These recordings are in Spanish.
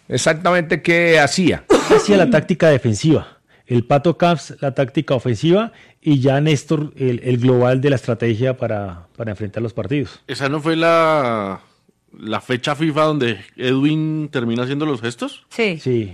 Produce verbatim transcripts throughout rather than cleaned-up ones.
exactamente qué hacía. Hacía la táctica defensiva, el Pato Camps la táctica ofensiva y ya Néstor el, el global de la estrategia para, para enfrentar los partidos. ¿Esa no fue la, la fecha FIFA donde Edwin termina haciendo los gestos? Sí. Sí.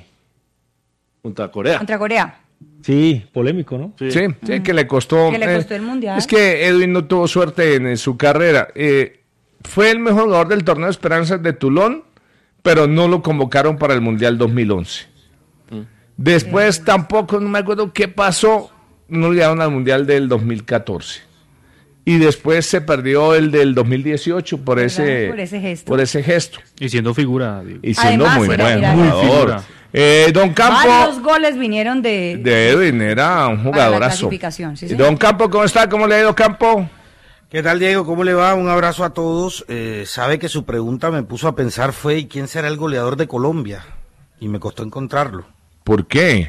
Contra Corea. Contra Corea. Sí, polémico, ¿no? Sí, sí, sí mm. que le costó. Que le costó eh, el mundial. Es que Edwin no tuvo suerte en, en su carrera. Eh, fue el mejor jugador del torneo de Esperanzas de Toulon, pero no lo convocaron para el Mundial dos mil once. Mm. Después eh. tampoco, no me acuerdo qué pasó, no le llegaron al Mundial del dos mil catorce. Y después se perdió el del dos mil dieciocho por ese, por ese gesto. Por ese gesto. Y siendo figura. Digo. Y siendo Además, muy era, buen era, jugador. Eh, Don Campo. Varios goles vinieron de, de Edwin, era un jugadorazo. Sí, sí. Don Campo, ¿cómo está? ¿Cómo le ha ido, Campo? ¿Qué tal, Diego? ¿Cómo le va? Un abrazo a todos. Eh, sabe que su pregunta me puso a pensar fue ¿y quién será el goleador de Colombia? Y me costó encontrarlo. ¿Por qué?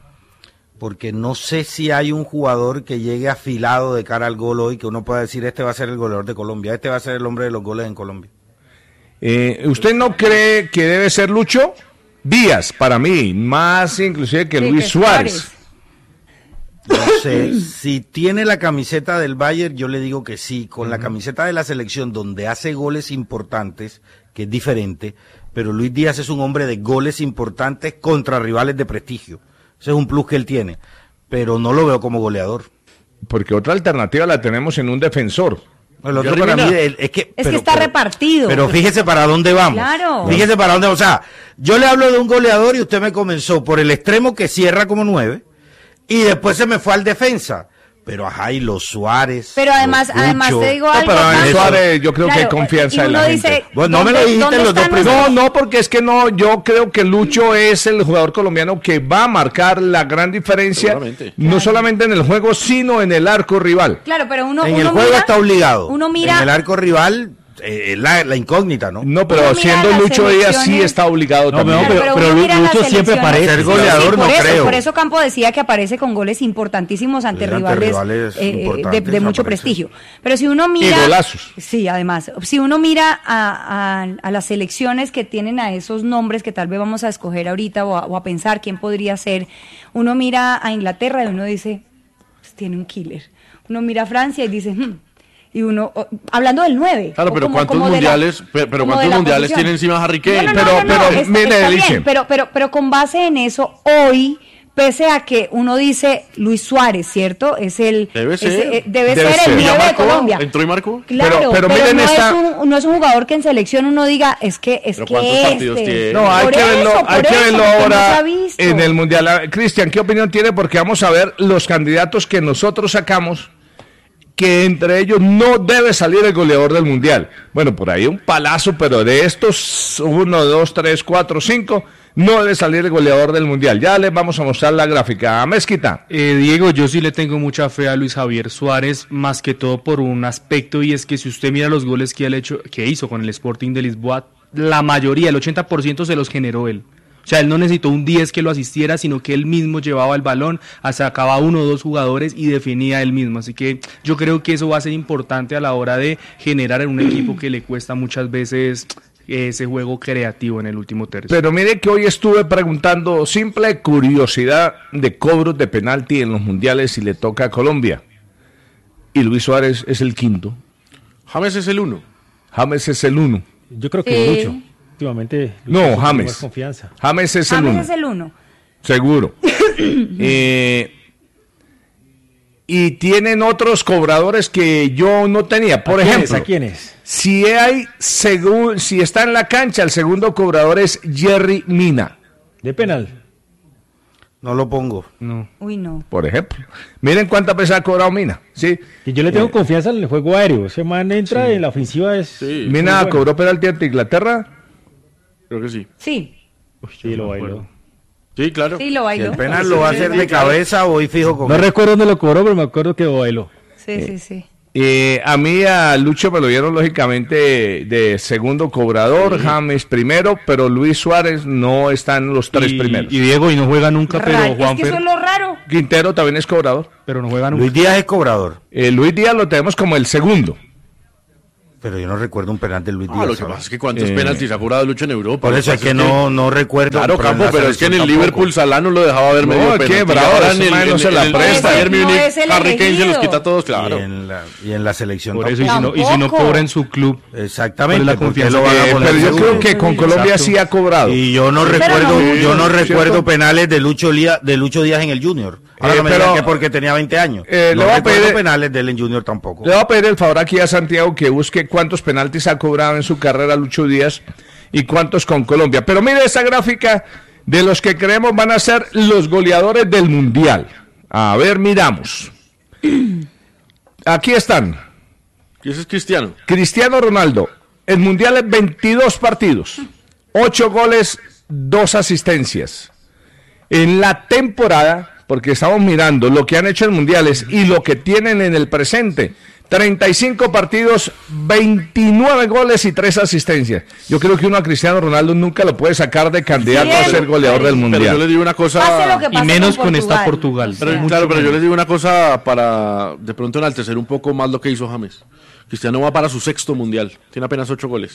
Porque no sé si hay un jugador que llegue afilado de cara al gol hoy, que uno pueda decir, este va a ser el goleador de Colombia, este va a ser el hombre de los goles en Colombia. Eh, ¿Usted no cree que debe ser Lucho Díaz, para mí, más inclusive que sí, Luis que Suárez? Suárez? No sé, si tiene la camiseta del Bayern, yo le digo que sí, con uh-huh. la camiseta de la selección, donde hace goles importantes, que es diferente, pero Luis Díaz es un hombre de goles importantes contra rivales de prestigio. Ese es un plus que él tiene, pero no lo veo como goleador. Porque otra alternativa la tenemos en un defensor. El otro para mí es, es que, es pero, que está pero, repartido. Pero fíjese para dónde vamos. Claro. Fíjese para dónde, o sea, yo le hablo de un goleador y usted me comenzó por el extremo que cierra como nueve y después se me fue al defensa. Pero ajá, y los Suárez. Pero además, los además Lucho. te digo no, algo. pero en Suárez yo creo claro, que hay confianza en la dice, gente. Bueno, no me lo dijiste en los dos primeros. No, no, porque es que no, yo creo que Lucho es el jugador colombiano que va a marcar la gran diferencia, no claro. solamente en el juego, sino en el arco rival. Claro, pero uno En uno el juego mira, está obligado. Uno mira. En el arco rival. Eh, la, la incógnita, ¿no? No, pero siendo Lucho Díaz sí está obligado no, también. No, pero, pero, pero Lucho siempre aparece. Ser goleador, sí, no eso, creo. Por eso Campo decía que aparece con goles importantísimos ante sí, rivales, rivales eh, de, de mucho aparece. prestigio. Pero si uno mira... Y golazos. Sí, además. Si uno mira a, a, a las selecciones que tienen a esos nombres que tal vez vamos a escoger ahorita o a, o a pensar quién podría ser, uno mira a Inglaterra y uno dice, pues tiene un killer. Uno mira a Francia y dice... Hmm, y uno, oh, hablando del nueve. Claro, pero como, ¿cuántos como mundiales, la, pero, pero ¿cuántos mundiales posición? tiene encima Harry Kane? No, no, pero, no, no, pero, no, está, mire, está bien, pero, pero, pero con base en eso, hoy, pese a que uno dice Luis Suárez, ¿cierto? Es el, debe ser, es, eh, debe debe ser, ser el nueve de Colombia. ¿Entró y marcó? Claro, pero, pero, pero miren no, esta... es un, no es un jugador que en selección uno diga, es que es pero que ¿cuántos este. partidos tiene? No, hay por que eso, verlo, hay que eso, verlo no ahora se en el Mundial. Cristian, ¿qué opinión tiene? Porque vamos a ver los candidatos que nosotros sacamos, que entre ellos no debe salir el goleador del Mundial. Bueno, por ahí un palazo, pero de estos, uno, dos, tres, cuatro, cinco, no debe salir el goleador del Mundial. Ya les vamos a mostrar la gráfica. Mezquita. Eh, Diego, yo sí le tengo mucha fe a Luis Javier Suárez, más que todo por un aspecto, y es que si usted mira los goles que, él hecho, que hizo con el Sporting de Lisboa, la mayoría, el ochenta por ciento se los generó él. O sea, él no necesitó un diez que lo asistiera, sino que él mismo llevaba el balón, sacaba uno o dos jugadores y definía él mismo. Así que yo creo que eso va a ser importante a la hora de generar en un equipo que le cuesta muchas veces ese juego creativo en el último tercio. Pero mire que hoy estuve preguntando, simple curiosidad de cobros de penalti en los mundiales si le toca a Colombia. Y Luis Suárez es el quinto. James es el uno. James es el uno. Yo creo que Eh. mucho. Últimamente. No, James. Confianza. James es el James uno. es el uno. Seguro. eh, y tienen otros cobradores que yo no tenía. Por ¿A ejemplo, quiénes, ¿a quiénes? Si hay segu- si está en la cancha, el segundo cobrador es Jerry Mina. De penal. No lo pongo. No. Uy, no. Por ejemplo. Miren cuántas veces ha cobrado Mina. ¿Sí? Y yo le tengo Eh, confianza en el juego aéreo. Ese man entra sí. en la ofensiva. Es Sí. Mina bueno. cobró penalti ante Inglaterra. Creo que sí. Sí, Sí, lo bailó. Sí, claro. sí lo Si bailó. el penal lo va a hacer de cabeza, voy fijo con No él. recuerdo dónde lo cobró, pero me acuerdo que lo bailó. Sí, sí, sí. Eh, a mí, a Lucho me lo dieron lógicamente de, de segundo cobrador, sí. James primero, pero Luis Suárez no está en los tres y, primeros. Y Diego, y no juega nunca, Raro, pero es que Juanfer, eso es lo raro. Quintero también es cobrador. pero no juega nunca. Luis Díaz es cobrador. Eh, Luis Díaz lo tenemos como el segundo. Pero yo no recuerdo un penal de Luis Ah, Díaz. lo que ¿sabes? pasa es que cuántos Eh, penaltis ha cobrado Lucho en Europa. Por Lo eso que es que pasa no, no recuerdo. Claro, pero en Campo, la pero es que en el selección Liverpool tampoco. Salá no lo dejaba ver No, medio qué penalti. bravo, Ahora ese en el, man no en se el- la en el presta. Bayern No Múnich, es el Harry Kane se los elegido. quita a todos, Y claro. en la, y en la selección Por eso, y si, tampoco. no, y si no Tampoco. cobra en su club, Exactamente. ¿cuál es la ¿por qué confianza lo van a que- Eh, poner pero yo seguro? creo que con Colombia Exacto. sí ha cobrado. Y yo no Pero recuerdo, no. yo no Sí, recuerdo ¿cierto? penales de Lucho, Lía- de Lucho Díaz en el Junior. Ahora Eh, no me pero- digan que porque tenía veinte años. Eh, no le voy a recuerdo pedir- penales de él en Junior tampoco. Le voy a pedir el favor aquí a Santiago que busque cuántos penaltis ha cobrado en su carrera Lucho Díaz y cuántos con Colombia. Pero mire esta gráfica de los que creemos van a ser los goleadores del Mundial. A ver, miramos. Aquí están. Y ese es Cristiano. Cristiano Ronaldo, el Mundial es veintidós partidos, ocho goles, dos asistencias. En la temporada, porque estamos mirando lo que han hecho en Mundiales y lo que tienen en el presente, treinta y cinco partidos, veintinueve goles y tres asistencias. Yo creo que uno a Cristiano Ronaldo nunca lo puede sacar de candidato a ser goleador del Pero yo Mundial. les digo una cosa. Pase lo que y pase menos con con esta Portugal. Portugal. O Pero, sea, claro, pero yo les digo una cosa para de pronto enaltecer un poco más lo que hizo James. Cristiano va para su sexto mundial. Tiene apenas ocho goles.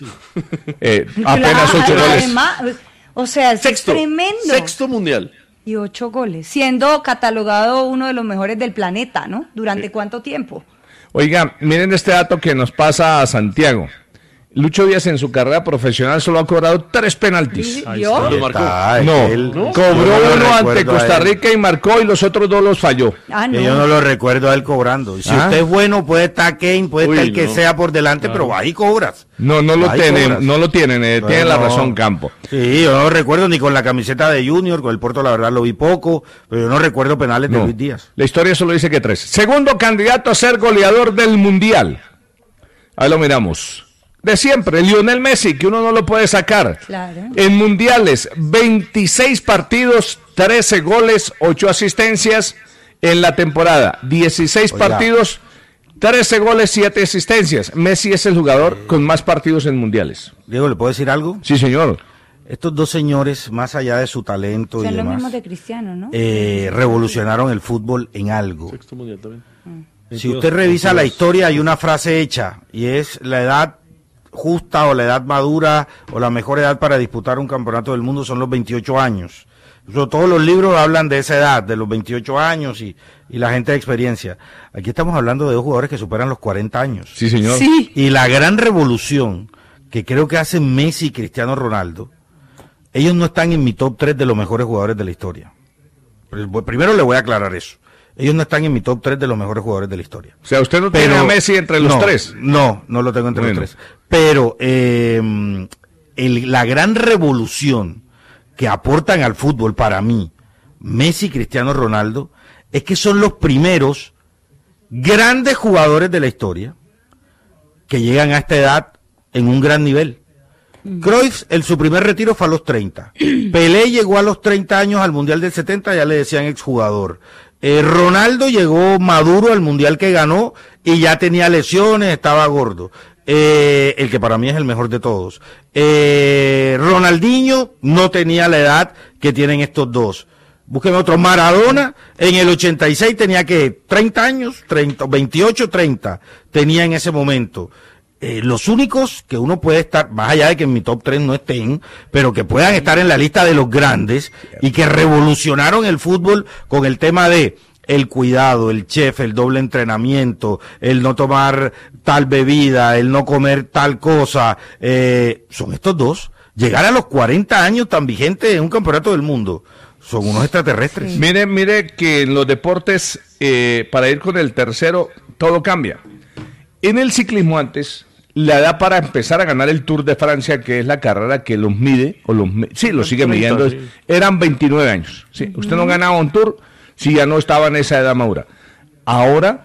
Eh, apenas claro, ocho goles. además, o sea, es Sexto. tremendo. Sexto mundial. Y ocho goles, siendo catalogado uno de los mejores del planeta, ¿no? ¿Durante cuánto tiempo? Oiga, miren este dato que nos pasa a Santiago. Lucho Díaz en su carrera profesional solo ha cobrado tres penaltis. ¿Vio? Lo marcó. Está, No, él- cobró yo no lo uno ante recuerdo a Costa él. Rica y marcó y los otros dos los falló. Ah, Que yo no no. lo recuerdo a él cobrando. Y si Ah. usted es bueno, puede estar Kane, puede Uy, estar el que no. sea por delante, pero vas y cobras. No, no lo Ahí tienen, cobras. no lo tienen, eh, tienen la Bueno, razón Campo. Sí, yo no lo recuerdo ni con la camiseta de Junior, con el Porto la verdad lo vi poco, pero yo no recuerdo penales de No. Luis Díaz. La historia solo dice que tres. Segundo candidato a ser goleador del Mundial. Ahí lo miramos. De siempre, Lionel Messi, que uno no lo puede sacar. Claro. En Mundiales, veintiséis partidos, trece goles, ocho asistencias en la temporada. dieciséis Oiga. partidos, trece goles, siete asistencias. Messi es el jugador con más partidos en Mundiales. Diego, ¿le puedo decir algo? Sí, señor. Estos dos señores, más allá de su talento Son y los demás, mismos de Cristiano, ¿no? eh, revolucionaron el fútbol en algo. Sexto mundial también. Si usted revisa la historia, hay una frase hecha, y es la edad justa o la edad madura o la mejor edad para disputar un campeonato del mundo son los veintiocho años. Eso, todos los libros hablan de esa edad, de los veintiocho años y, y la gente de experiencia. Aquí estamos hablando de dos jugadores que superan los cuarenta años. Sí, señor. Sí. Y la gran revolución que creo que hacen Messi y Cristiano Ronaldo, ellos no están en mi top tres de los mejores jugadores de la historia. Pero, primero le voy a aclarar eso. Ellos no están en mi top tres de los mejores jugadores de la historia. O sea, usted no tiene a Messi entre los no, tres. No, no lo tengo entre Bueno. los tres. Pero eh, el- la gran revolución que aportan al fútbol para mí, Messi y Cristiano Ronaldo, es que son los primeros grandes jugadores de la historia que llegan a esta edad en un gran nivel. Cruyff, el, su primer retiro fue a los treinta. Pelé llegó a los treinta años al Mundial del setenta, ya le decían exjugador. Eh, Ronaldo llegó maduro al Mundial que ganó y ya tenía lesiones, estaba gordo. Eh, el que para mí es el mejor de todos. Eh, Ronaldinho no tenía la edad que tienen estos dos. Búsqueme otro. Maradona en el ochenta y seis tenía que treinta años, treinta, veintiocho, treinta tenía en ese momento. Eh, los únicos que uno puede estar, más allá de que en mi top tres no estén, pero que puedan estar en la lista de los grandes y que revolucionaron el fútbol con el tema de el cuidado, el chef, el doble entrenamiento, el no tomar tal bebida, el no comer tal cosa, eh, son estos dos. Llegar a los cuarenta años tan vigentes en un campeonato del mundo, son unos extraterrestres. Mire, mire que en los deportes, eh, para ir con el tercero, todo cambia. En el ciclismo antes, la edad para empezar a ganar el Tour de Francia, que es la carrera que los mide, o los mi- sí, los sigue treinta, midiendo, sí. eran veintinueve años. Sí, usted no ganaba un Tour si ya no estaba en esa edad madura. Ahora,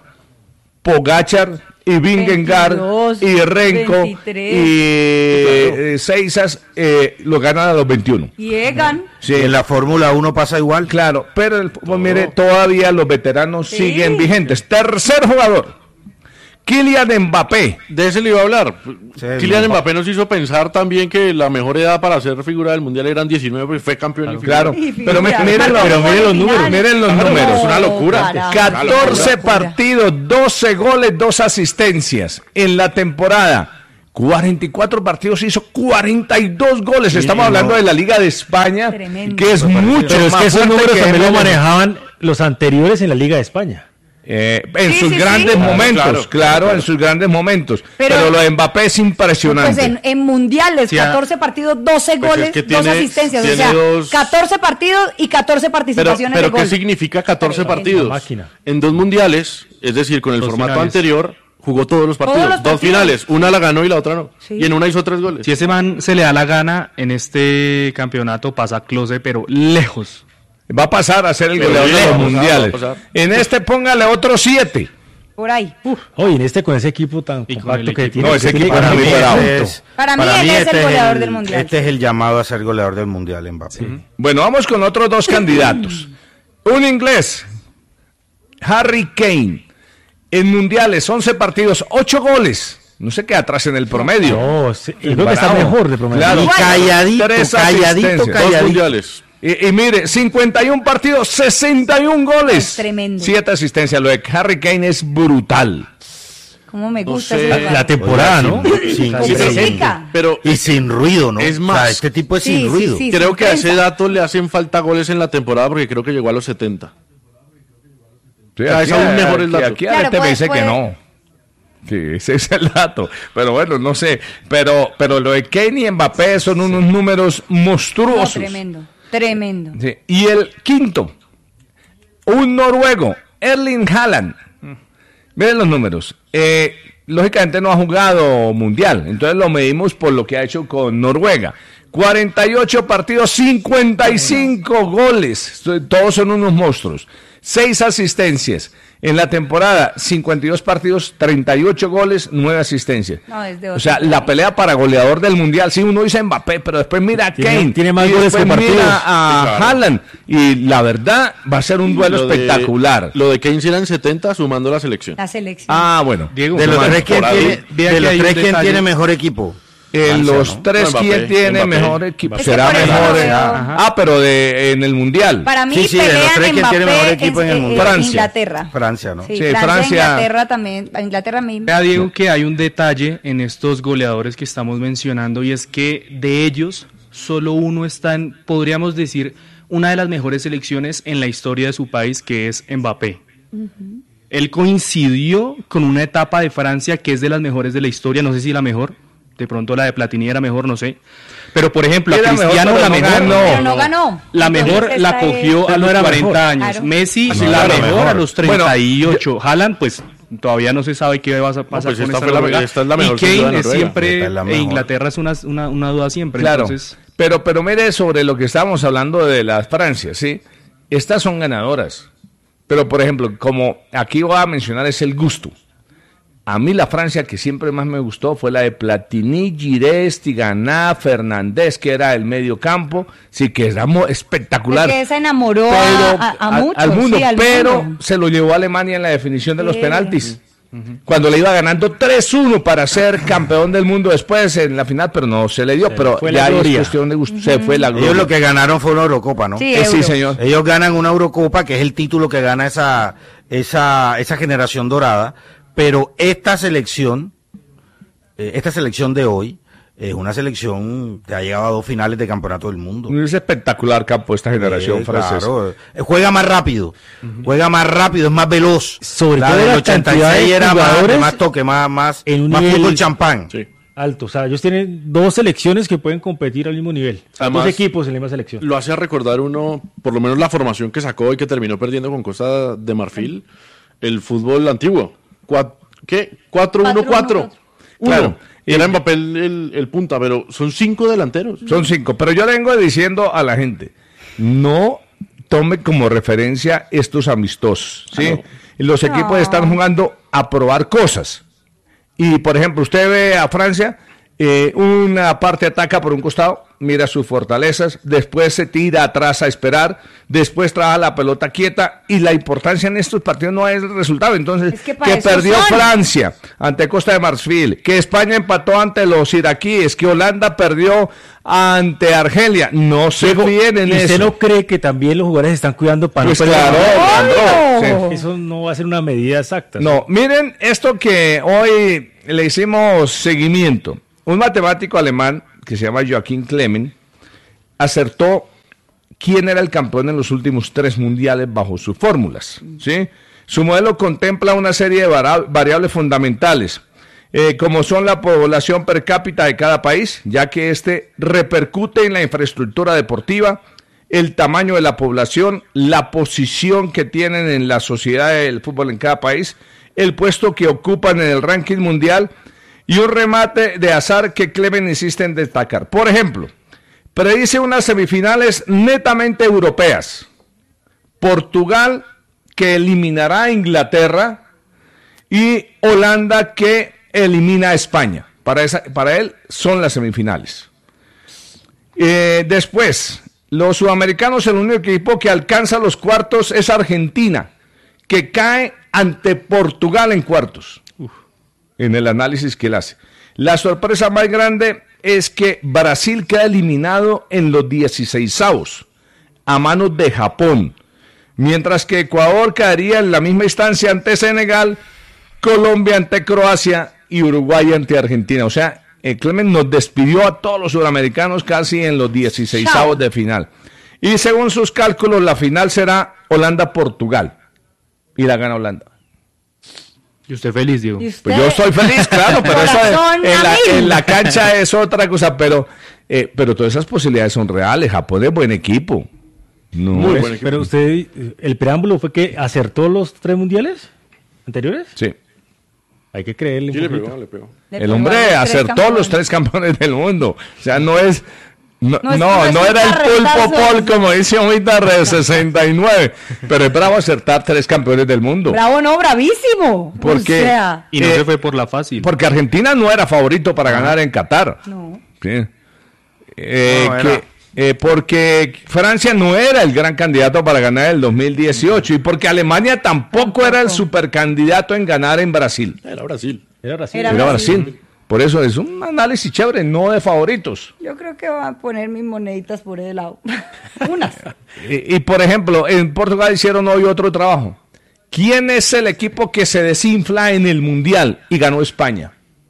Pogacar y Vingegaard veintidós, y Renko veintitrés. y eh, Seisas eh, lo ganan a los veintiuno. Y Egan. Sí, En la Fórmula uno pasa igual. claro, pero el fútbol, mire, todavía los veteranos Sí. siguen vigentes. Tercer jugador Kylian Mbappé. De ese le iba a hablar. Sí, Kylian no. Mbappé nos hizo pensar también que la mejor edad para ser figura del mundial eran diecinueve, porque fue campeón. y Claro, Y pero mi- figura, miren, marcó lo- pero gol miren en los números, finales. miren los Claro, números. es una locura. carajo. catorce Locura. partidos, doce goles, dos asistencias en la temporada. cuarenta y cuatro partidos, hizo cuarenta y dos goles. Estamos hablando de la Liga de España, Tremendo. que es mucho Pero es más que esos fuerte números que también lo M L S. manejaban los anteriores en la Liga de España. Eh, en Sí, sus sí, grandes sí. momentos, Claro, claro, claro, claro. en sus grandes momentos. Pero, Pero- lo de Mbappé es impresionante. Pues en, en mundiales, Sí, a- catorce partidos, doce Pues es goles, que dos tiene- asistencias. O tiene sea, dos- catorce partidos y catorce Pero, participaciones pero de gol. ¿qué significa catorce Tremendo. partidos? Máquina. En dos mundiales, es decir, con el Dos formato finales. anterior, jugó todos los Todos partidos. los Dos partidos. finales, una la ganó y la otra no. Sí. Y en una hizo tres goles. Si ese man se le da la gana en este campeonato, pasa a Klose, pero lejos. Va a pasar a ser el Pero goleador de lejos, los va a pasar, mundiales. va a pasar. En este póngale otros siete. Por ahí. Oye, en este con ese equipo tan Y con compacto el que equipo. tiene. No, ese tiene equipo que es ganar muy puntos. bravo. es- Para mí él es el goleador el- del mundial. Este es el llamado a ser goleador del mundial, Mbappé. Bueno, vamos con otros dos candidatos. Un inglés, Harry Kane. En mundiales, once partidos, ocho goles. No se queda atrás en el promedio. No, sí, yo creo que está Bravo. mejor de promedio. Claro. Y calladito, Tres calladito, asistencias. Dos calladito. mundiales. Y, y mire, cincuenta y un partidos, sesenta y un goles. Es tremendo. Siete asistencias. Lo de Harry Kane es brutal. Cómo me No gusta sé. ese La, lugar. la temporada, Oiga, ¿no? sin- sin- Con sin- música. Pero Y sin ruido, ¿no? Es O más, sea, este tipo es Sí, sin sí, ruido. sí. creo que a ese prensa. dato le hacen falta goles en la temporada porque creo que llegó a los setenta. Sí, Cada vez aún mejor el aquí, dato. aquí Claro, Arete me puede- dice que puede- no. Sí, ese es el dato. Pero bueno, no sé. Pero, pero lo de Kane y Mbappé son unos números No, monstruosos. tremendo, tremendo. Sí. Y el quinto, un noruego, Erling Haaland. Miren los números. Eh, lógicamente no ha jugado mundial, entonces lo medimos por lo que ha hecho con Noruega. cuarenta y ocho partidos, cincuenta y cinco goles. Todos son unos monstruos. Seis asistencias. En la temporada, cincuenta y dos partidos, treinta y ocho goles, nueve asistencias. No, es de o otro sea, nivel. la pelea para goleador del mundial. Sí, uno dice Mbappé, pero después mira a Tiene- Kane. tiene más y goles después que partidos. mira a Sí, claro. Haaland. Y la verdad, va a ser un duelo Lo de- espectacular. Lo de Kane eran setenta sumando la selección. La selección. Ah, bueno. Diego, De los Por tres, ¿quién ahí, tiene, vea de que los hay un tres, ¿quién detalle. tiene mejor equipo? En Francia, los ¿no? tres, Mbappé, ¿quién tiene Mbappé. mejor equipo? Es que Será por eso mejor. lo eh, veo. Ah, pero de en el mundial. Para mí Sí, sí, de los pelean tres, ¿quién tiene mejor Mbappé, equipo en el es- mundo? eh, Francia. Inglaterra. Francia, ¿no? Sí, Sí, Francia, Francia. Inglaterra también. Inglaterra a mí. Vea, Diego, que hay un detalle en estos goleadores que estamos mencionando y es que de ellos solo uno está en, podríamos decir, una de las mejores selecciones en la historia de su país, que es Mbappé. Él coincidió con una etapa de Francia que es de las mejores de la historia, no sé si la mejor, de pronto la de Platini era mejor, no sé. Pero por ejemplo, a Era mejor, Cristiano pero la no mejor ganó. Pero no ganó. La Entonces, mejor la esta cogió es- a no los era cuarenta mejor. años. Claro. Messi No la era mejor, mejor. a los treinta y ocho. Haaland, pues todavía no se sabe qué va a pasar pues con esta esta fue la- Noruega. esta es la mejor y sin duda de Kane es Noruega. siempre, Esta es la e mejor. Inglaterra es una, una, una duda siempre. Claro. Entonces, Pero, pero mire sobre lo que estábamos hablando de las Francias, ¿sí? Estas son ganadoras. Pero, por ejemplo, como aquí voy a mencionar es el gusto. A mí la Francia que siempre más me gustó fue la de Platini, Giroud, Tigana, Fernández, que era el medio campo. Sí, que era mo- espectacular. Porque esa enamoró Pero, a, a, a al- muchos, al mundo, sí, al pero mundo. se lo llevó a Alemania en la definición de los Sí. penaltis. Cuando le iba ganando tres uno para ser campeón del mundo después en la final, pero no se le dio. Pero fue ya la ahí es gloria. cuestión de gusto. Se fue la gloria. Ellos lo que ganaron fue una Eurocopa, ¿no? Sí, Eh, sí, Euro. señor. Ellos ganan una Eurocopa, que es el título que gana esa, esa, esa generación dorada, pero esta selección, eh, esta selección de hoy, es una selección que ha llegado a dos finales de campeonato del mundo. Es espectacular campo esta generación Eh, francesa. claro, eh, juega más rápido, juega más rápido, es más veloz. Sobre la todo del la ochenta y cantidad de seis era más, de jugadores más toque, más, más, en un más nivel- fútbol champán. Sí. Alto. O sea, ellos tienen dos selecciones que pueden competir al mismo nivel. O sea, Además, dos equipos en la misma selección. Lo hace recordar uno, por lo menos la formación que sacó y que terminó perdiendo con Costa de Marfil, el fútbol antiguo. Cua- ¿Qué? cuatro uno cuatro. Claro. Y era Mbappé el, el- el punta, pero son cinco delanteros. Son cinco. Pero yo le vengo diciendo a la gente, no tome como referencia estos amistosos. ¿sí? Los equipos están jugando a probar cosas. Y, por ejemplo, usted ve a Francia Eh, una parte ataca por un costado, mira sus fortalezas, después se tira atrás a esperar, después trabaja la pelota quieta, y la importancia en estos partidos no es el resultado. Entonces, Es que que, para eso perdió son. Francia ante Costa de Marfil, que España empató ante los iraquíes, que Holanda perdió ante Argelia, no se fíen en ¿Y usted eso. no cree que también los jugadores se están cuidando para Pues no perder? claro, ¡Obvio! sí. Eso no va a ser una medida exacta. No, miren esto que hoy le hicimos seguimiento. Un matemático alemán que se llama Joachim Klemen acertó quién era el campeón en los últimos tres mundiales bajo sus fórmulas, ¿sí? Su modelo contempla una serie de vara- variables fundamentales, eh, como son la población per cápita de cada país, ya que este repercute en la infraestructura deportiva, el tamaño de la población, la posición que tienen en la sociedad del fútbol en cada país, el puesto que ocupan en el ranking mundial y un remate de azar que Klemen insiste en destacar. Por ejemplo, predice unas semifinales netamente europeas. Portugal, que eliminará a Inglaterra, y Holanda, que elimina a España. Para, esa, para él son las semifinales. Eh, después, los sudamericanos, el único equipo que alcanza los cuartos es Argentina, que cae ante Portugal en cuartos. En el análisis que él hace. La sorpresa más grande es que Brasil queda eliminado en los dieciseisavos a manos de Japón, mientras que Ecuador caería en la misma instancia ante Senegal, Colombia ante Croacia y Uruguay ante Argentina. O sea, el Clemen nos despidió a todos los sudamericanos casi en los dieciseisavos de final. Y según sus cálculos, la final será Holanda-Portugal. Y la gana Holanda. Y usted feliz, Diego. ¿Y usted? Pues yo estoy feliz, claro, pero eso de- Corazón en, la, a mil. en la cancha es otra cosa, pero eh, pero todas esas posibilidades son reales. Japón es buen equipo. No Muy es- buen equipo. Pero usted, eh, el preámbulo fue que acertó los tres mundiales anteriores. Sí. Hay que creerle un Sí, le poquito. pegó, le pegó. Le El pegó a hombre los tres acertó campeones. los tres campeones del mundo. O sea, no es... No, No es- no, no es no un era el carretazo. pulpo Paul, como dice ahorita, de sesenta y nueve. Pero es bravo acertar tres campeones del mundo. Bravo, no, bravísimo. Porque- O sea, Y no Eh, se fue por la fácil. Porque Argentina no era favorito para ganar en Qatar. no. Sí. Eh, No, que- era. eh, porque Francia no era el gran candidato para ganar el dos mil dieciocho y porque Alemania tampoco, era el supercandidato en ganar en Brasil. Era Brasil. Era Brasil. Era Era Brasil. Brasil. Por eso es un análisis chévere, no de favoritos. Yo creo que voy a poner mis moneditas por ese lado. Unas. Y, y, por ejemplo, en Portugal hicieron hoy otro trabajo. ¿Quién es el equipo que se desinfla en el Mundial y ganó España?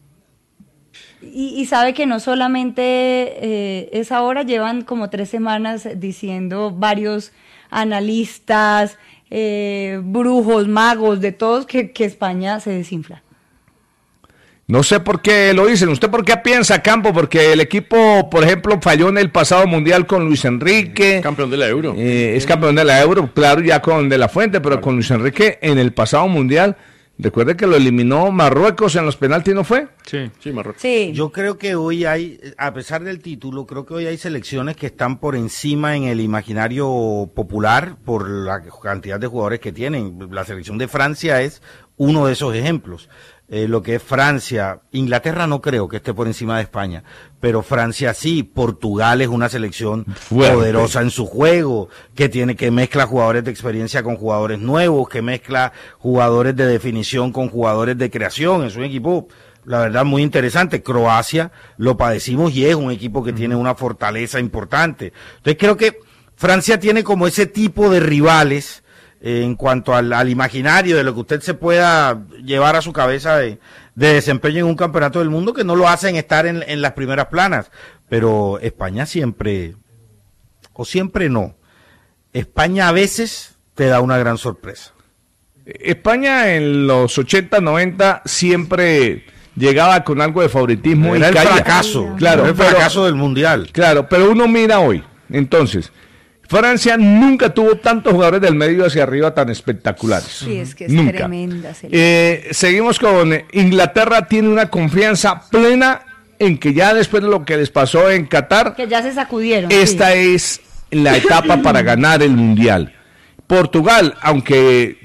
Y, y sabe que no solamente eh, es ahora, llevan como tres semanas diciendo varios analistas, eh, brujos, magos, de todos, que, que España se desinfla. No sé por qué lo dicen. ¿Usted por qué piensa, Campo? Porque el equipo, por ejemplo, falló en el pasado Mundial con Luis Enrique. Campeón de la Euro. Eh, es campeón de la Euro, claro, ya con De La Fuente, pero con Luis Enrique en el pasado Mundial. Recuerde que lo eliminó Marruecos en los penaltis, ¿no fue? Sí. Sí, Marruecos. Sí. Yo creo que hoy hay, a pesar del título, creo que hoy hay selecciones que están por encima en el imaginario popular por la cantidad de jugadores que tienen. La selección de Francia es uno de esos ejemplos. Eh, lo que es Francia, Inglaterra no creo que esté por encima de España, pero Francia sí. Portugal es una selección Fuerte. poderosa en su juego, que tiene, que mezcla jugadores de experiencia con jugadores nuevos, que mezcla jugadores de definición con jugadores de creación. Es un equipo, la verdad, muy interesante. Croacia lo padecimos y es un equipo que tiene una fortaleza importante. Entonces creo que Francia tiene como ese tipo de rivales eh, en cuanto al, al imaginario de lo que usted se pueda llevar a su cabeza de, de desempeño en un campeonato del mundo, que no lo hacen estar en, en las primeras planas. Pero España siempre, o siempre no, España a veces te da una gran sorpresa. España en los ochenta, noventa siempre llegaba con algo de favoritismo. Era y el caía. fracaso, Claro, era el pero- fracaso del mundial. Claro, pero uno mira hoy. Entonces, Francia nunca tuvo tantos jugadores del medio hacia arriba tan espectaculares. Sí, es que es Nunca. tremenda selección. Eh, seguimos con eh, Inglaterra, tiene una confianza plena en que ya después de lo que les pasó en Qatar, Que ya se sacudieron. esta sí. es la etapa para ganar el Mundial. Portugal, aunque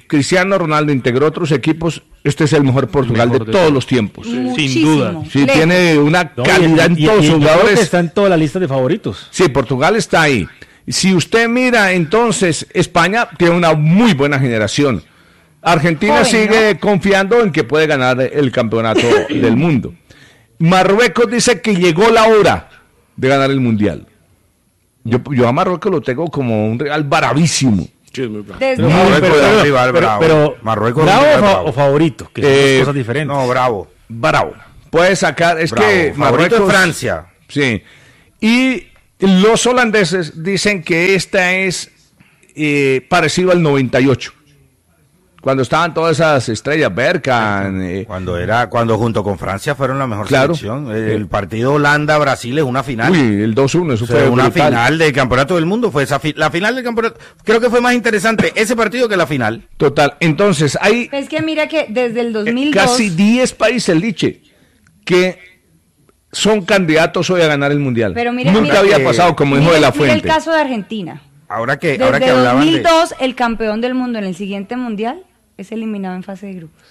Cristiano Ronaldo integró otros equipos, este es el mejor Portugal Mejor de de todos todos. los tiempos. Sin duda. Sí, Lejos. tiene una No, calidad y- en y- todos y- sus y yo creo que jugadores. está en toda la lista de favoritos. Sí, Portugal está ahí. Si usted mira, entonces, España tiene una muy buena generación. Argentina Joven, sigue confiando en que puede ganar el campeonato del mundo. Marruecos dice que llegó la hora de ganar el mundial. Yo, yo a Marruecos lo tengo como un real bravísimo. Sí, es muy bravo. Desde- Muy Marruecos pero- es un rival Pero, bravo. pero Marruecos es un ¿bravo rival o, fa- bravo. o favorito? Que son Eh, dos cosas diferentes. No, bravo. Bravo. Puede sacar, es bravo. que Favorito Marruecos. es Francia. Sí. Y los holandeses dicen que esta es eh, parecido al noventa y ocho. Cuando estaban todas esas estrellas, Bergkamp, eh, Cuando era, cuando junto con Francia fueron la mejor Claro. selección. El, el partido Holanda-Brasil es una final. uy, el dos uno, eso O sea, fue una brutal. final del campeonato del mundo. Fue esa fi- la final del campeonato. Creo que fue más interesante ese partido que la final. Total. Entonces, hay Es que mira que desde el dos mil eh, dos... casi diez países, Liche, que son candidatos hoy a ganar el mundial. Pero mire- Nunca mire había que- pasado, como dijo mire- de la mire Fuente. el caso de Argentina. Ahora que, ahora que Desde hablaban de. dos mil dos, el campeón del mundo en el siguiente mundial es eliminado en fase de grupos.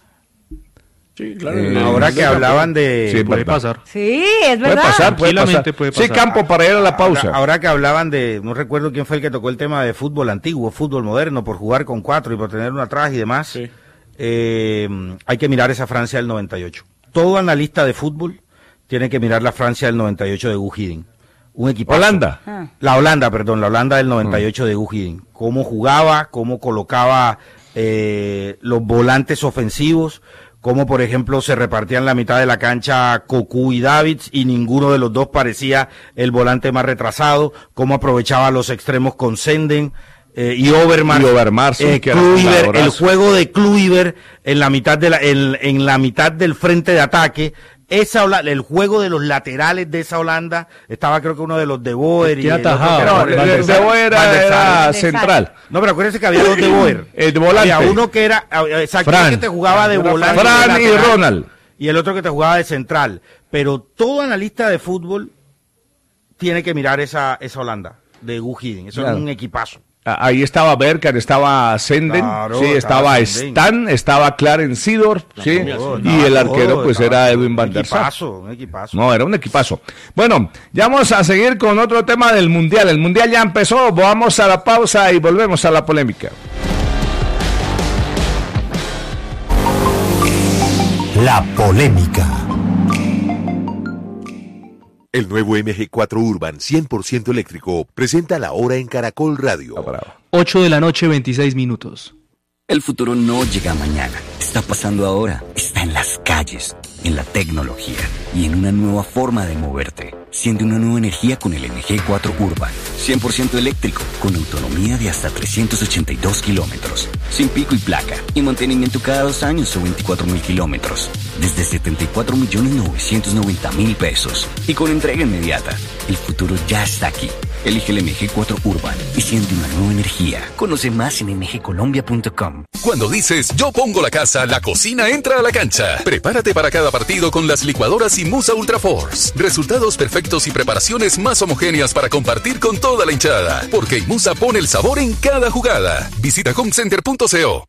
Sí, claro. Eh, Ahora que hablaban de. Sí, Puede verdad. pasar. Sí, es Puede verdad. pasar, puede pasar. Tranquilamente puede Sí, pasar. Campo, para ir a la pausa. Ahora, ahora que hablaban de, no recuerdo quién fue el que tocó el tema de fútbol antiguo, fútbol moderno, por jugar con cuatro y por tener una atrás y demás, Sí. eh, hay que mirar esa Francia del noventa y ocho. Todo analista de fútbol tiene que mirar la Francia del noventa y ocho de Gus Hiddink. Un equipo. Holanda. Ah. La Holanda, perdón, la Holanda del noventa y ocho de Gus Hiddink. Cómo jugaba, cómo colocaba eh, los volantes ofensivos, cómo por ejemplo se repartían la mitad de la cancha Cocu y Davids y ninguno de los dos parecía el volante más retrasado, cómo aprovechaba los extremos con Senden eh, y Overmars, Y Overmars, eh, que era Kluivert, el jugadorazo. juego de Kluivert en la mitad de la, en, en la mitad del frente de ataque. Esa Hola- el juego de los laterales de esa Holanda, estaba creo que uno de los de Boer y ¿Quién el otro atajaba? que era- No, Van de, der de Sar. Boer Van der era, Sar. era Van der Sar. central. No, pero acuérdense que había dos de Boer. El de volante. Había uno que era, ah, exacto, Fran. uno que te jugaba de Fran volante. Fran de y lateral, Ronald. Y el otro que te jugaba de central. Pero todo analista de fútbol tiene que mirar esa, esa Holanda de Gus Hiddink. Eso Claro. es un equipazo. Ah, Ahí estaba Berker, estaba Senden, Claro, sí, estaba estaba Senden. Stan, estaba Clarence Seedorf, sí, Todo, y estaba el todo, arquero pues estaba era todo. Edwin van der Sar. Un equipazo, un equipazo. No, era un equipazo. Bueno, ya vamos a seguir con otro tema del Mundial. El Mundial ya empezó, vamos a la pausa y volvemos a la polémica. La polémica. El nuevo M G cuatro Urban cien por ciento eléctrico presenta la hora en Caracol Radio. Ah, bravo. ocho de la noche, veintiséis minutos. El futuro no llega mañana, está pasando ahora, está en las calles, en la tecnología y en una nueva forma de moverte. Siente una nueva energía con el M G cuatro Urban, cien por ciento eléctrico, con autonomía de hasta trescientos ochenta y dos kilómetros, sin pico y placa, y mantenimiento cada dos años o veinticuatro mil kilómetros, desde setenta y cuatro millones novecientos noventa mil pesos, y con entrega inmediata. El futuro ya está aquí. Elige el M G cuatro Urban y siente una nueva energía. Conoce más en m g colombia punto com. Cuando dices yo pongo la casa, la cocina entra a la cancha. Prepárate para cada partido con las licuadoras Imusa Ultra Force. Resultados perfectos y preparaciones más homogéneas para compartir con toda la hinchada. Porque Imusa pone el sabor en cada jugada. Visita homecenter punto co.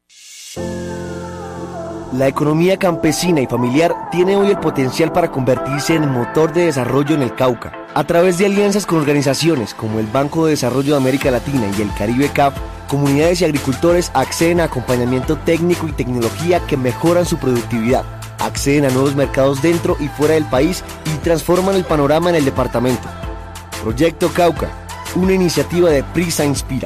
La economía campesina y familiar tiene hoy el potencial para convertirse en el motor de desarrollo en el Cauca. A través de alianzas con organizaciones como el Banco de Desarrollo de América Latina y el Caribe C A F, comunidades y agricultores acceden a acompañamiento técnico y tecnología que mejoran su productividad, acceden a nuevos mercados dentro y fuera del país y transforman el panorama en el departamento. Proyecto Cauca, una iniciativa de Prisa Inspira.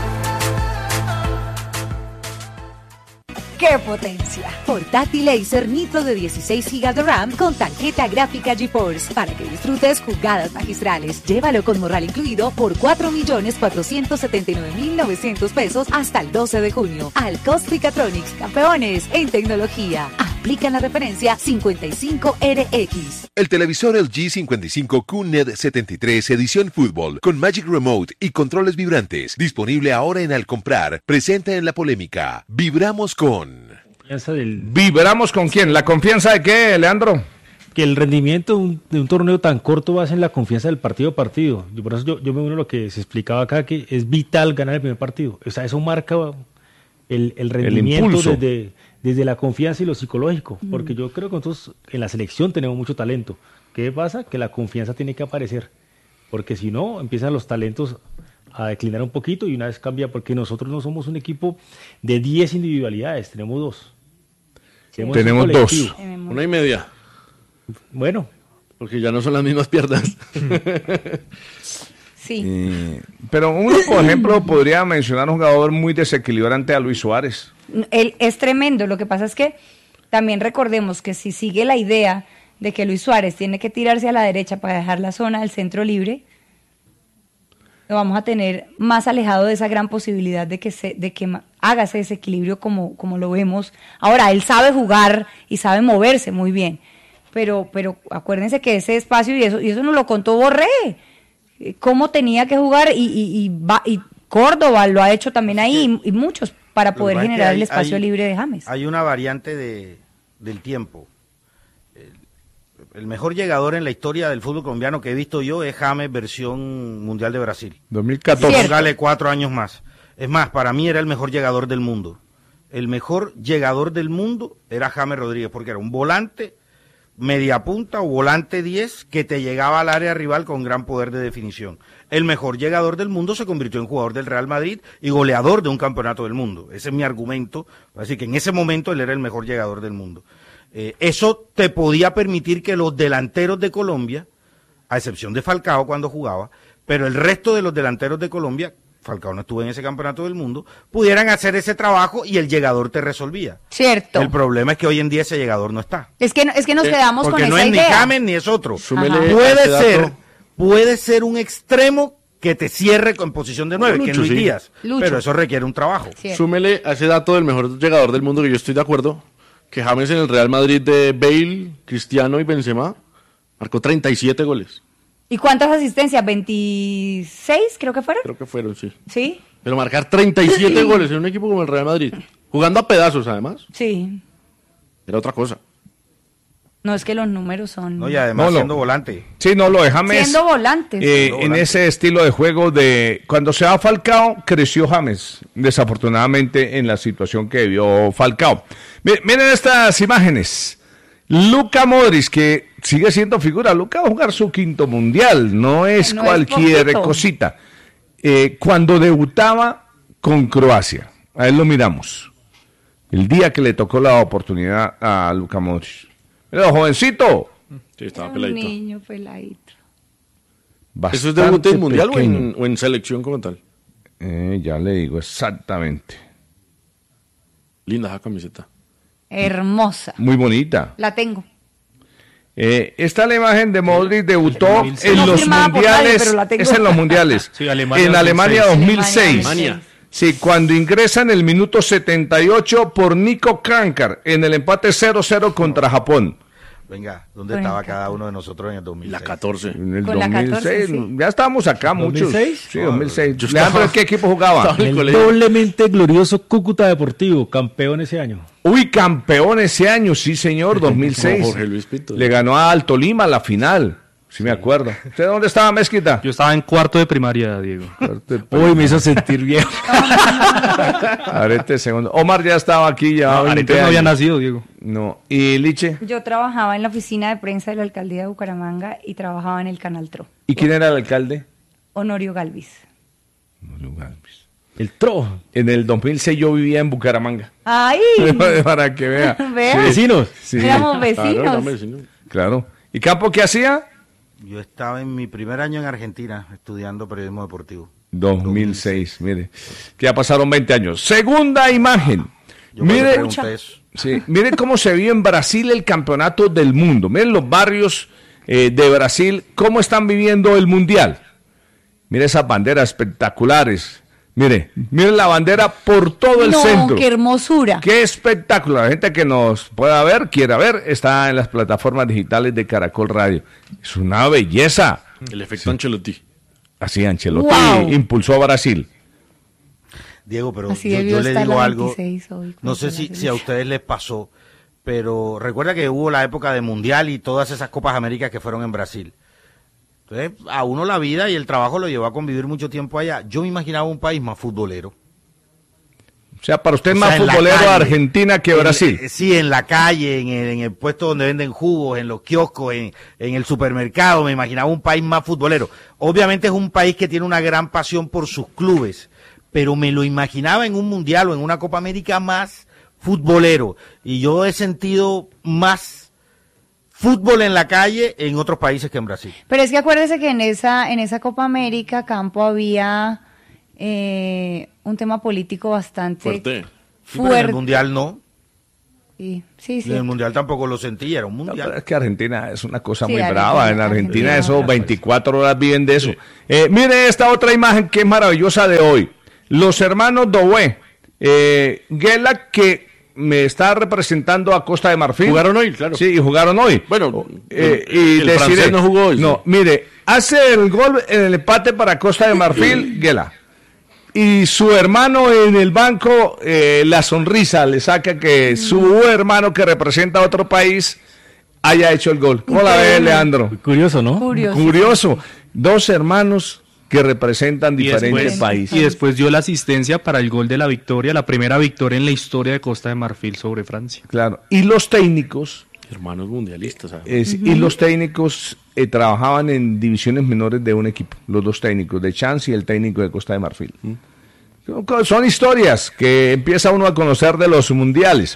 ¡Qué potencia! Portátil Acer Nitro de dieciséis gigas de RAM con tarjeta gráfica GeForce para que disfrutes jugadas magistrales. Llévalo con morral incluido por cuatro millones cuatrocientos setenta y nueve mil novecientos pesos hasta el doce de junio. Alcos Picatronics, campeones en tecnología. Aplican la referencia cincuenta y cinco R X. El televisor L G cincuenta y cinco Q N E D setenta y tres edición fútbol con Magic Remote y controles vibrantes, disponible ahora en Al Comprar, presenta en la polémica. Vibramos con... Confianza del- ¿Vibramos con quién? ¿La confianza de qué, Leandro? que el rendimiento de un, de un torneo tan corto basa en la confianza del partido a partido. Yo, por eso yo, yo me uno a lo que se explicaba acá, que es vital ganar el primer partido. O sea, eso marca el, el rendimiento impulso. desde, desde la confianza y lo psicológico, porque yo creo que nosotros en la selección tenemos mucho talento. ¿Qué pasa? Que la confianza tiene que aparecer, porque si no, empiezan los talentos a declinar un poquito y una vez cambia, porque nosotros no somos un equipo de diez individualidades, tenemos dos. Tenemos, tenemos dos. Una y media. Bueno. Porque ya no son las mismas piernas. Sí. Eh, pero uno, por ejemplo, podría mencionar un jugador muy desequilibrante a Luis Suárez. Él es tremendo. Lo que pasa es que también recordemos que si sigue la idea de que Luis Suárez tiene que tirarse a la derecha para dejar la zona del centro libre, lo vamos a tener más alejado de esa gran posibilidad de que se, de que haga ese desequilibrio como, como lo vemos. Ahora, él sabe jugar y sabe moverse muy bien, pero, pero acuérdense que ese espacio, y eso, y eso nos lo contó Borré, cómo tenía que jugar, y, y, y, va, y Córdoba lo ha hecho también ahí, y, y muchos, para poder generar hay, el espacio hay, libre de James. Hay una variante de, del tiempo. El mejor llegador en la historia del fútbol colombiano que he visto yo es James versión Mundial de Brasil. dos mil catorce. Póngale cuatro años más. Es más, para mí era el mejor llegador del mundo. El mejor llegador del mundo era James Rodríguez, porque era un volante, media punta o volante diez que te llegaba al área rival con gran poder de definición. El mejor llegador del mundo se convirtió en jugador del Real Madrid y goleador de un campeonato del mundo. Ese es mi argumento. Así que en ese momento él era el mejor llegador del mundo. Eh, eso te podía permitir que los delanteros de Colombia, a excepción de Falcao cuando jugaba, pero el resto de los delanteros de Colombia, Falcao no estuvo en ese campeonato del mundo, pudieran hacer ese trabajo y el llegador te resolvía. Cierto. El problema es que hoy en día ese llegador no está. Es que, es que nos eh, quedamos con esa idea. Porque no es ni James ni es otro. Súmele puede ese ser, dato. puede ser un extremo que te cierre con posición de nueve, Lucho, que es Luis sí. Díaz, Lucho. pero eso requiere un trabajo. Cierto. Súmele a ese dato del mejor llegador del mundo, que yo estoy de acuerdo, que James en el Real Madrid de Bale, Cristiano y Benzema marcó treinta y siete goles. ¿Y cuántas asistencias? ¿veintiséis creo que fueron? Creo que fueron, sí. Sí. Pero marcar treinta y siete goles en un equipo como el Real Madrid, jugando a pedazos además, Sí. era otra cosa. No, es que los números son... No, y además No, no. siendo volante. Sí, no, lo de James. Siendo volantes. Eh, Siendo en volante. ese estilo de juego de cuando se va Falcao, creció James, desafortunadamente en la situación que vio Falcao. Miren, miren estas imágenes. Luka Modric, que sigue siendo figura. Luka va a jugar su quinto mundial, no es No es cualquier poquito. cosita. Eh, cuando debutaba con Croacia, a él lo miramos. El día que le tocó la oportunidad a Luka Modric. Mira, jovencito. Sí, estaba Un peladito. niño peladito. ¿Eso es debut en bastante mundial o pequeño. en, o en selección como tal? Eh, ya le digo exactamente. Linda esa camiseta. Hermosa. Muy bonita. La tengo. Eh, esta es la imagen de Modric, debutó dos mil seis. en No los firmada por nadie, mundiales. pero la tengo. Es en los mundiales. Sí, Alemania en Alemania dos mil seis. Alemania. Sí, cuando ingresa en el minuto setenta y ocho por Nico Krankar en el empate cero cero contra Japón. Venga, ¿dónde Con el estaba catorce. cada uno de nosotros en el dos mil seis? La catorce. En el Con la dos mil seis, catorce, sí. ya estábamos acá ¿dos mil muchos. seis? Sí, dos mil seis. Yo Leandro, estaba- ¿en qué equipo jugaba? estaba- El colegio. doblemente glorioso Cúcuta Deportivo, campeón ese año. Uy, campeón ese año, sí señor, dos mil seis. Jorge Luis Pinto. Le ganó a Alto Lima la final, sí me acuerdo. ¿Usted dónde estaba, Mezquita? Yo estaba en cuarto de primaria, Diego. Uy, me hizo sentir viejo. Arete segundo. Omar ya estaba aquí, ya. No, Aretes no había nacido, Diego. No. ¿Y Liche? Yo trabajaba en la oficina de prensa de la alcaldía de Bucaramanga y trabajaba en el Canal Tro. ¿Y quién era el alcalde? Honorio Galvis. El Tro. En el dos mil seis yo vivía en Bucaramanga. ¡Ay! Para que vea. Vea. Sí. Vecinos. Sí. Éramos Claro, vecinos. éramos vecinos. Claro. ¿Y Campo qué hacía? Yo estaba en mi primer año en Argentina estudiando periodismo deportivo. dos mil seis, mire. Que ya pasaron veinte años. Segunda imagen. Yo cuando Mire, pregunté eso. sí, mire cómo se vio en Brasil el campeonato del mundo. Miren los barrios eh, de Brasil, cómo están viviendo el mundial. Mire esas banderas espectaculares. Mire, mire la bandera por todo el no, centro. qué hermosura. Qué espectáculo. La gente que nos pueda ver, quiera ver, está en las plataformas digitales de Caracol Radio. Es una belleza. El efecto Ancelotti. Así Ancelotti Wow. impulsó a Brasil. Diego, pero Así yo, debió yo le estar digo la algo, veintiséis hoy, no sé con si, la si a ustedes les pasó, pero recuerda que hubo la época de Mundial y todas esas Copas Américas que fueron en Brasil. Entonces, a uno la vida y el trabajo lo llevó a convivir mucho tiempo allá. Yo me imaginaba un país más futbolero. O sea, para usted es O más sea, en la futbolero calle, Argentina que en- Brasil. eh, sí, en la calle, en el, en el puesto donde venden jugos, en los kioscos, en, en el supermercado, me imaginaba un país más futbolero. Obviamente es un país que tiene una gran pasión por sus clubes, pero me lo imaginaba en un mundial o en una Copa América más futbolero. Y yo he sentido más fútbol en la calle en otros países que en Brasil. Pero es que acuérdese que en esa, en esa Copa América, Campo, había eh, un tema político bastante Fuerte. Sí, pero en el fuerte. mundial no. Sí, sí, sí. En el mundial tampoco lo sentía, era un No, mundial. pero es que Argentina es una cosa Sí, muy Argentina, brava. En Argentina, Argentina. esos veinticuatro horas viven de eso. Eh, mire esta otra imagen que es maravillosa de hoy. Los hermanos Doué. Eh, Gela, que me está representando a Costa de Marfil. Jugaron hoy, claro. Sí, y jugaron hoy. Bueno, Eh, el, y el deciré- francés no jugó hoy. No, sí. mire, hace el gol en el empate para Costa de Marfil, Gela. Y su hermano en el banco, eh, la sonrisa le saca que su hermano que representa a otro país haya hecho el gol. ¿Cómo la ve, Leandro? Curioso, ¿no? Curioso. Curioso. Dos hermanos que representan Y diferentes después, países. y después dio la asistencia para el gol de la victoria, la primera victoria en la historia de Costa de Marfil sobre Francia. Claro. Y los técnicos, Hermanos mundialistas. ¿sabes? es- y los técnicos eh, trabajaban en divisiones menores de un equipo. Los dos técnicos, de Chance y el técnico de Costa de Marfil. Son- Son historias que empieza uno a conocer de los mundiales.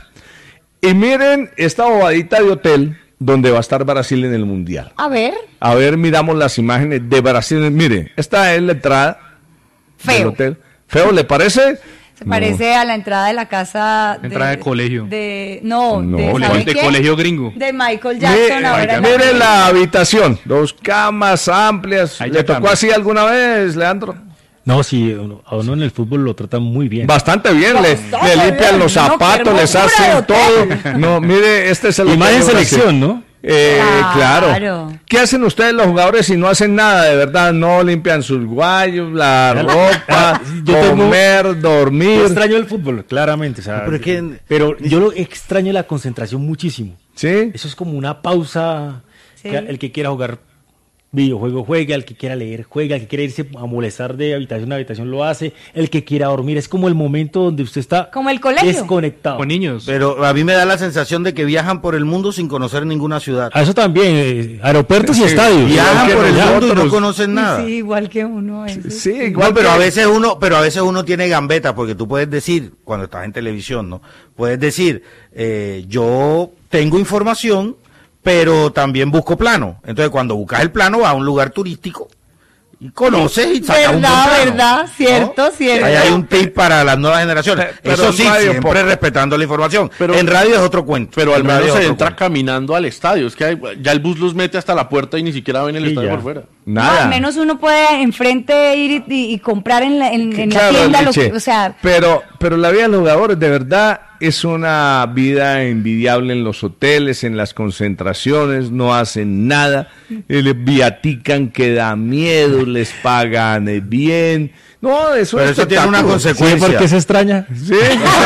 Y miren esta bobadita de hotel donde va a estar Brasil en el mundial. A ver, A ver, miramos las imágenes de Brasil. Mire, esta es la entrada del feo. hotel. ¿Feo le parece? Se parece a la entrada de la casa. Entrada de colegio. De, no, No, de, de- ¿sabe de quién? colegio gringo. De Michael Mi- Jackson. ahora en mire América. la habitación, dos camas amplias. Ahí ¿Le ya tocó cambia. así alguna vez, Leandro? No, sí, uno- a uno en el fútbol lo tratan muy bien. Bastante bien, le, Bastante le limpian bien. los No, qué zapatos, les hermosura de hacen todo. No, mire, este es el Y más hotel en de Brasil. selección, ¿no? Eh, claro. Claro. ¿Qué hacen ustedes los jugadores si no hacen nada de verdad? No limpian sus guayos, la ropa, Yo tengo- comer, dormir. Yo extraño el fútbol, claramente. O sea, Pero es que- pero yo lo extraño la concentración muchísimo. ¿Sí? Eso es como una pausa. Sí. Que el que quiera jugar videojuego juega, el que quiera leer juega, el que quiera irse a molestar de habitación a habitación lo hace, el que quiera dormir. Es como el momento donde usted está Como el colegio. desconectado. Con niños. Pero a mí me da la sensación de que viajan por el mundo sin conocer ninguna ciudad. A eso también, eh, aeropuertos y Sí, estadios. Viajan que por el mundo y nosotros. no conocen nada. Sí, igual que uno. eso Sí, Igual, igual pero que- a veces uno, pero a veces uno tiene gambeta, porque tú puedes decir, cuando estás en televisión, ¿no? Puedes decir, eh, yo tengo información, pero también busco plano. Entonces, cuando buscas el plano, vas a un lugar turístico y conoces y sacas un buen Verdad, plano, verdad, cierto, cierto. Ahí hay un tip para las nuevas generaciones. Pe- pero Eso en sí, radio siempre poco. respetando la información. Pero- en radio es otro cuento. Pero al En radio menos es se otro entra cuento. caminando al estadio. Es que hay- ya el bus los mete hasta la puerta y ni siquiera ven el Sí, estadio ya. por fuera. No, Nada. al menos uno puede enfrente ir y, y- y comprar en la, en, en la Claro, tienda, lo Liche, que, o sea, pero, pero la vida de los jugadores de verdad es una vida envidiable en los hoteles, en las concentraciones, no hacen nada, eh, les viatican que da miedo, les pagan eh, bien. No, eso Pero es eso tiene una espectáculo. consecuencia. ¿Por qué se extraña? Sí.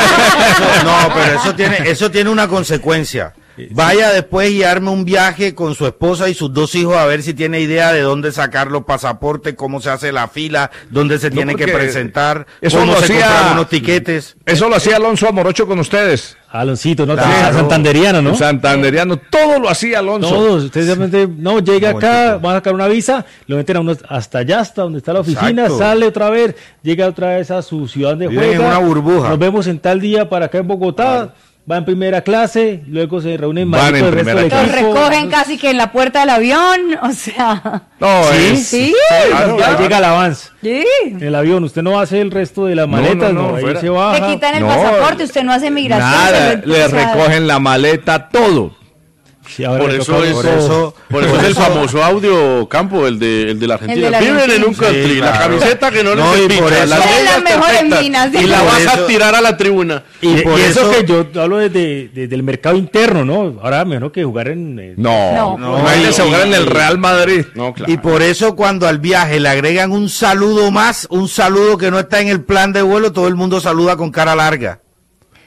Eso- no, pero eso tiene, eso tiene una consecuencia. Vaya después y arme un viaje con su esposa y sus dos hijos a ver si tiene idea de dónde sacar los pasaportes, cómo se hace la fila, dónde se No, tiene que porque presentar, eso cómo lo se hacía- compran unos tiquetes. Eso lo hacía Alonso Amorocho con ustedes. Aloncito, ¿no? Claro. Santanderiano, ¿no? Santanderiano, todo lo hacía Alonso. Todos, ustedes simplemente, no, llega No, acá, entiendo. van a sacar una visa, lo meten a uno hasta allá, hasta donde está la oficina, Exacto. sale otra vez, llega otra vez a su ciudad de Viven en juega. una burbuja. Nos vemos en tal día para acá en Bogotá, va en primera clase, luego se reúnen Van más en primera los clase. recogen casi que en la puerta del avión, o sea, No, Sí, es- sí, Claro, ya llega el avance. sí. En el avión, usted no hace el resto de las No, maletas, no, no, no, ahí fuera. se baja. Le quitan el No, pasaporte, usted no hace migración. Nada, se lo- le o sea, recogen la maleta, todo. Sí, ahora Por le eso, toca- es, por eso- por eso es el famoso audio campo, el de, el de la Argentina. El de la Viven en un Argentina. country, Sí, la claro. camiseta que no, No, les y picha, por eso- las Son medias las mejores perfectas, minas, y sí. la Por vas eso- a tirar a la tribuna. Y, Y por y eso, eso- que yo hablo desde, desde el mercado interno, ¿no? Ahora mejor que jugar en... eh, No, No. no, imagínese jugar en el Real Madrid. No, claro. Y por eso cuando al viaje le agregan un saludo más, un saludo que no está en el plan de vuelo, todo el mundo saluda con cara larga.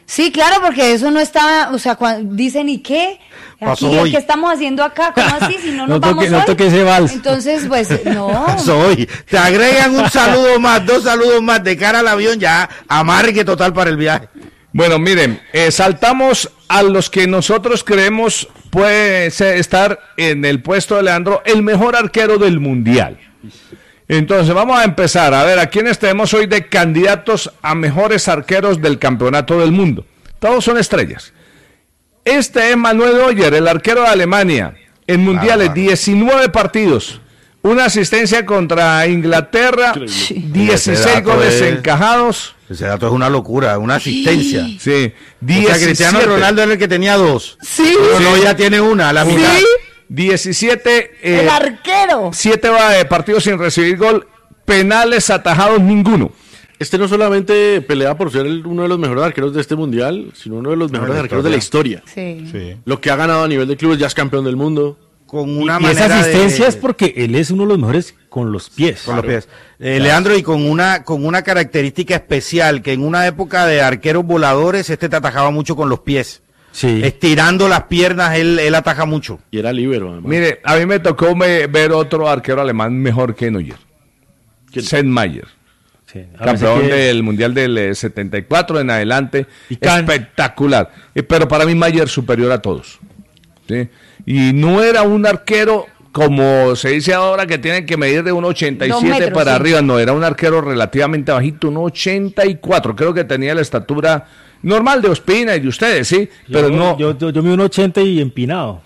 Sí, claro, porque eso no está, o sea, cuando dicen, ¿y qué? Pasó Aquí, hoy. ¿qué estamos haciendo acá? ¿Cómo así? Si no nos No toque- vamos no hoy. toque ese vals. Entonces, pues, no. Soy. Te agregan un saludo más, dos saludos más de cara al avión, ya amargue total para el viaje. Bueno, miren, eh, saltamos a los que nosotros creemos puede ser- estar en el puesto de Leandro, el mejor arquero del mundial. Entonces, vamos a empezar. A ver, ¿a quiénes tenemos hoy de candidatos a mejores arqueros del campeonato del mundo? Todos son estrellas. Este es Manuel Neuer, el arquero de Alemania, en mundiales, Ah, diecinueve partidos, una asistencia contra Inglaterra, Ese dieciséis dato goles es- encajados. Ese dato es una locura, una asistencia. Sí, O sea, diecisiete. Cristiano Ronaldo era el que tenía dos. Sí. Pero no, ya tiene una, la mitad. Sí. diecisiete, eh, El arquero. siete eh, partidos sin recibir gol, penales atajados ninguno. Este no solamente pelea por ser el- uno de los mejores arqueros de este mundial, sino uno de los mejores la arqueros de la historia. Sí. Sí. Lo que ha ganado a nivel de clubes, ya es campeón del mundo. Con una Y esa manera asistencia de... es porque él es uno de los mejores con los pies. Con los pies. Eh, Leandro, y con una, con una característica especial, que en una época de arqueros voladores, este te atajaba mucho con los pies. Sí. Estirando las piernas, él, él ataja mucho. Y era líbero, además. Mire, a mí me tocó me- ver otro arquero alemán mejor que Neuer. ¿Quién? Sennmayer, Sí. A campeón veces que- del Mundial del eh, setenta y cuatro en adelante. Y Can- Espectacular. Eh, pero para mí Mayer superior a todos. ¿Sí? Y no era un arquero como se dice ahora que tienen que medir de uno ochenta y Dos siete metros, para sí. arriba. No, era un arquero relativamente bajito, uno ochenta y cuatro. Creo que tenía la estatura normal de Ospina y de ustedes, ¿sí? Yo, Pero no... Yo, yo, yo mido un ochenta y empinado.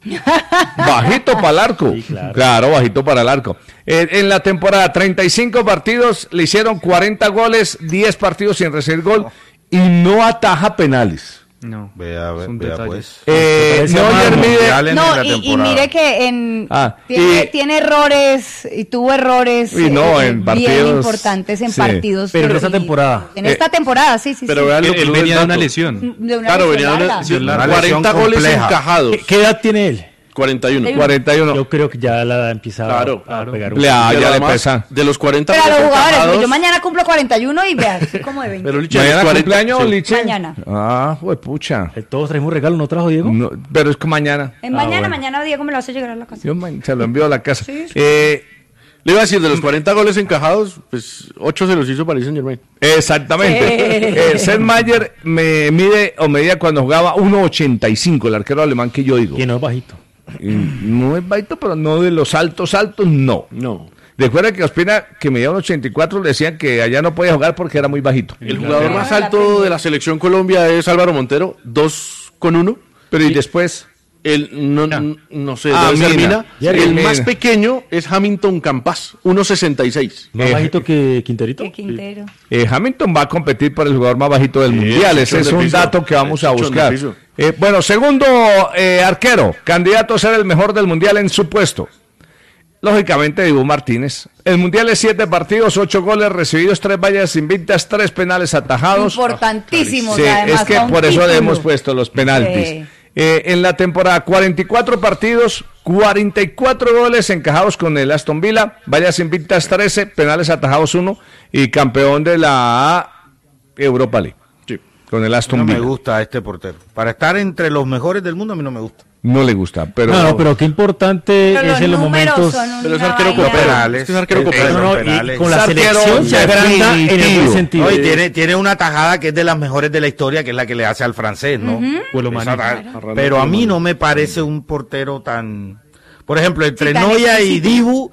Bajito para el arco. Sí, claro. claro. bajito para el arco. Eh, en la temporada, treinta y cinco partidos, le hicieron cuarenta goles, diez partidos sin recibir gol y no ataja penales. No. Vea, Es un vea detalle. pues. Eh, parece Neuer Amaro, mide- Mundial en No, la y, y temporada. mire que en, Ah, tiene, y- tiene errores y tuvo errores Y no, eh, en bien partidos- importantes en sí. partidos. Pero en esta definidos. temporada. En esta temporada, sí, sí, Pero sí. vean Él, lo que él no es venía de una dato. lesión. De una Claro, lesión venía de una larga. lesión Una larga. lesión cuarenta goles compleja. encajados. ¿Qué, qué edad tiene él? cuarenta y uno. cuarenta y uno. Yo creo que ya la empieza Claro, a claro. pegar un Le- ah, Pero ya le además, pesa. De los cuarenta Pero a los goles jugadores, encajados, yo mañana cumplo cuarenta y uno y vea, así como de veinte. pero Liche, ¿Mañana los cuarenta cumpleaños, sí. Liche? Mañana. Ah, pues pucha. Eh, Todos traemos regalo, ¿no trajo Diego? No, pero es que mañana. En Ah, mañana, bueno. mañana Diego me lo hace llegar a la casa. Yo ma- se lo envío a la casa. Sí, sí. Eh, Le iba a decir, de los cuarenta goles encajados, pues ocho se los hizo Paris Saint Germain. Exactamente. Eh, Sennmayer me mide o medía cuando jugaba uno ochenta y cinco, el arquero alemán que yo digo. Que no es bajito. Y no es bajito, pero no de los altos, altos, no. No. Recuerda que Ospina, que medía un ochenta y cuatro, le decían que allá no podía jugar porque era muy bajito. El jugador más alto de la selección Colombia es Álvaro Montero, dos con uno. Pero y después, El, no, no, no sé, Ah, debe ser Mina. Mina. Ya, El Mina. más pequeño es Hamilton Campas, uno sesenta y seis. ¿Más Eh, bajito que Quinterito? Qué Quintero. eh, Hamilton va a competir por el jugador más bajito del Sí, mundial. Ese chichón es de un piso. dato que vamos El a chichón de buscar. piso. Eh, bueno, segundo eh, arquero, candidato a ser el mejor del mundial en su puesto. Lógicamente, Dibu Martínez. El mundial es siete partidos, ocho goles recibidos, tres vallas invictas, tres penales atajados. Importantísimos, Sí, además. es que para un por eso le título. hemos puesto los penaltis. Sí. Eh, en la temporada, cuarenta y cuatro partidos, cuarenta y cuatro goles encajados con el Aston Villa, vallas invictas trece, penales atajados uno y campeón de la Europa League. Sí. Con el Aston No me Villa. gusta este portero. Para estar entre los mejores del mundo, a mí no me gusta. No le gusta, pero... No, no, pero qué importante Pero es en los números momentos. son Pero es una arquero vaina. copero. Penales. Es que es arquero Eh, copero. eh, No, no, y penales. con la Es arquero selección se agranda en el buen definitivo. sentido. No, y tiene, tiene una tajada que es de las mejores de la historia, que es la que le hace al francés, ¿no? Pues lo Esa maneja. ta- Pero a mí no me parece un portero tan... Por ejemplo, entre Sí, tan Noya y exquisito. Dibu,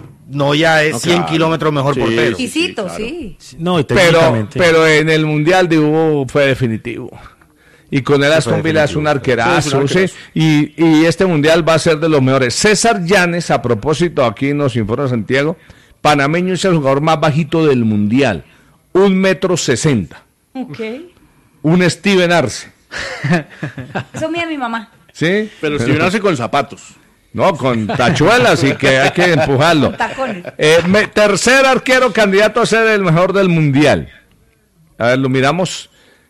Noya es No, cien claro. kilómetros mejor Sí, portero. sí, Exquisito, claro. sí. No, y Pero, técnicamente. pero en el Mundial de Hugo fue definitivo. Y con el Aston Villa es un arquerazo, Sí, es un ¿sí? arquerazo. Y, y este Mundial va a ser de los mejores. César Llanes, a propósito, aquí nos informa Santiago, panameño es el jugador más bajito del Mundial, un metro sesenta, Ok. un Steven Arce, Eso mira mi mamá. ¿sí? Pero si uno hace con zapatos. No, con tachuelas y que hay que empujarlo. Con tacones. Eh, me- tercer arquero candidato a ser el mejor del Mundial. A ver, lo miramos.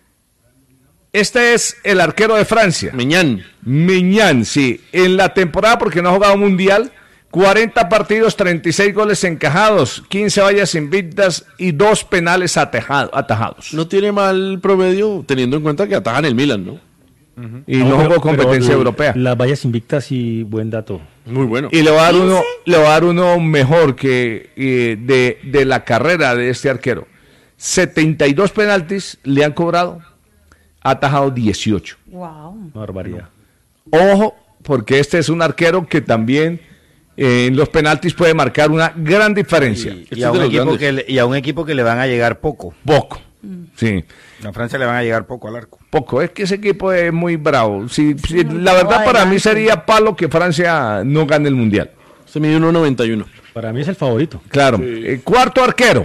Este es el arquero de Francia. Miñán. Miñán, sí. En la temporada, porque no ha jugado Mundial, cuarenta partidos, treinta y seis goles encajados, quince vallas invictas y dos penales atajado, atajados. No tiene mal promedio teniendo en cuenta que atajan el Milan, ¿no? Uh-huh. Y no, no jugó competencia pero, europea. Las vallas invictas y buen dato. Muy bueno. Y le va a dar uno, le va a dar uno mejor que eh, de, de la carrera de este arquero. setenta y dos penaltis le han cobrado, ha atajado dieciocho. Wow. Barbaridad. Ojo, porque este es un arquero que también eh, en los penaltis puede marcar una gran diferencia. Y, y, a un equipo que le, y a un equipo que le van a llegar poco. Poco. Mm. Sí. A Francia le van a llegar poco al arco. Poco, es que ese equipo es muy bravo. Si, si, la verdad para mí sería palo que Francia no gane el Mundial. Se mide uno noventa y uno. Para mí es el favorito. Claro. Sí. Eh, cuarto arquero.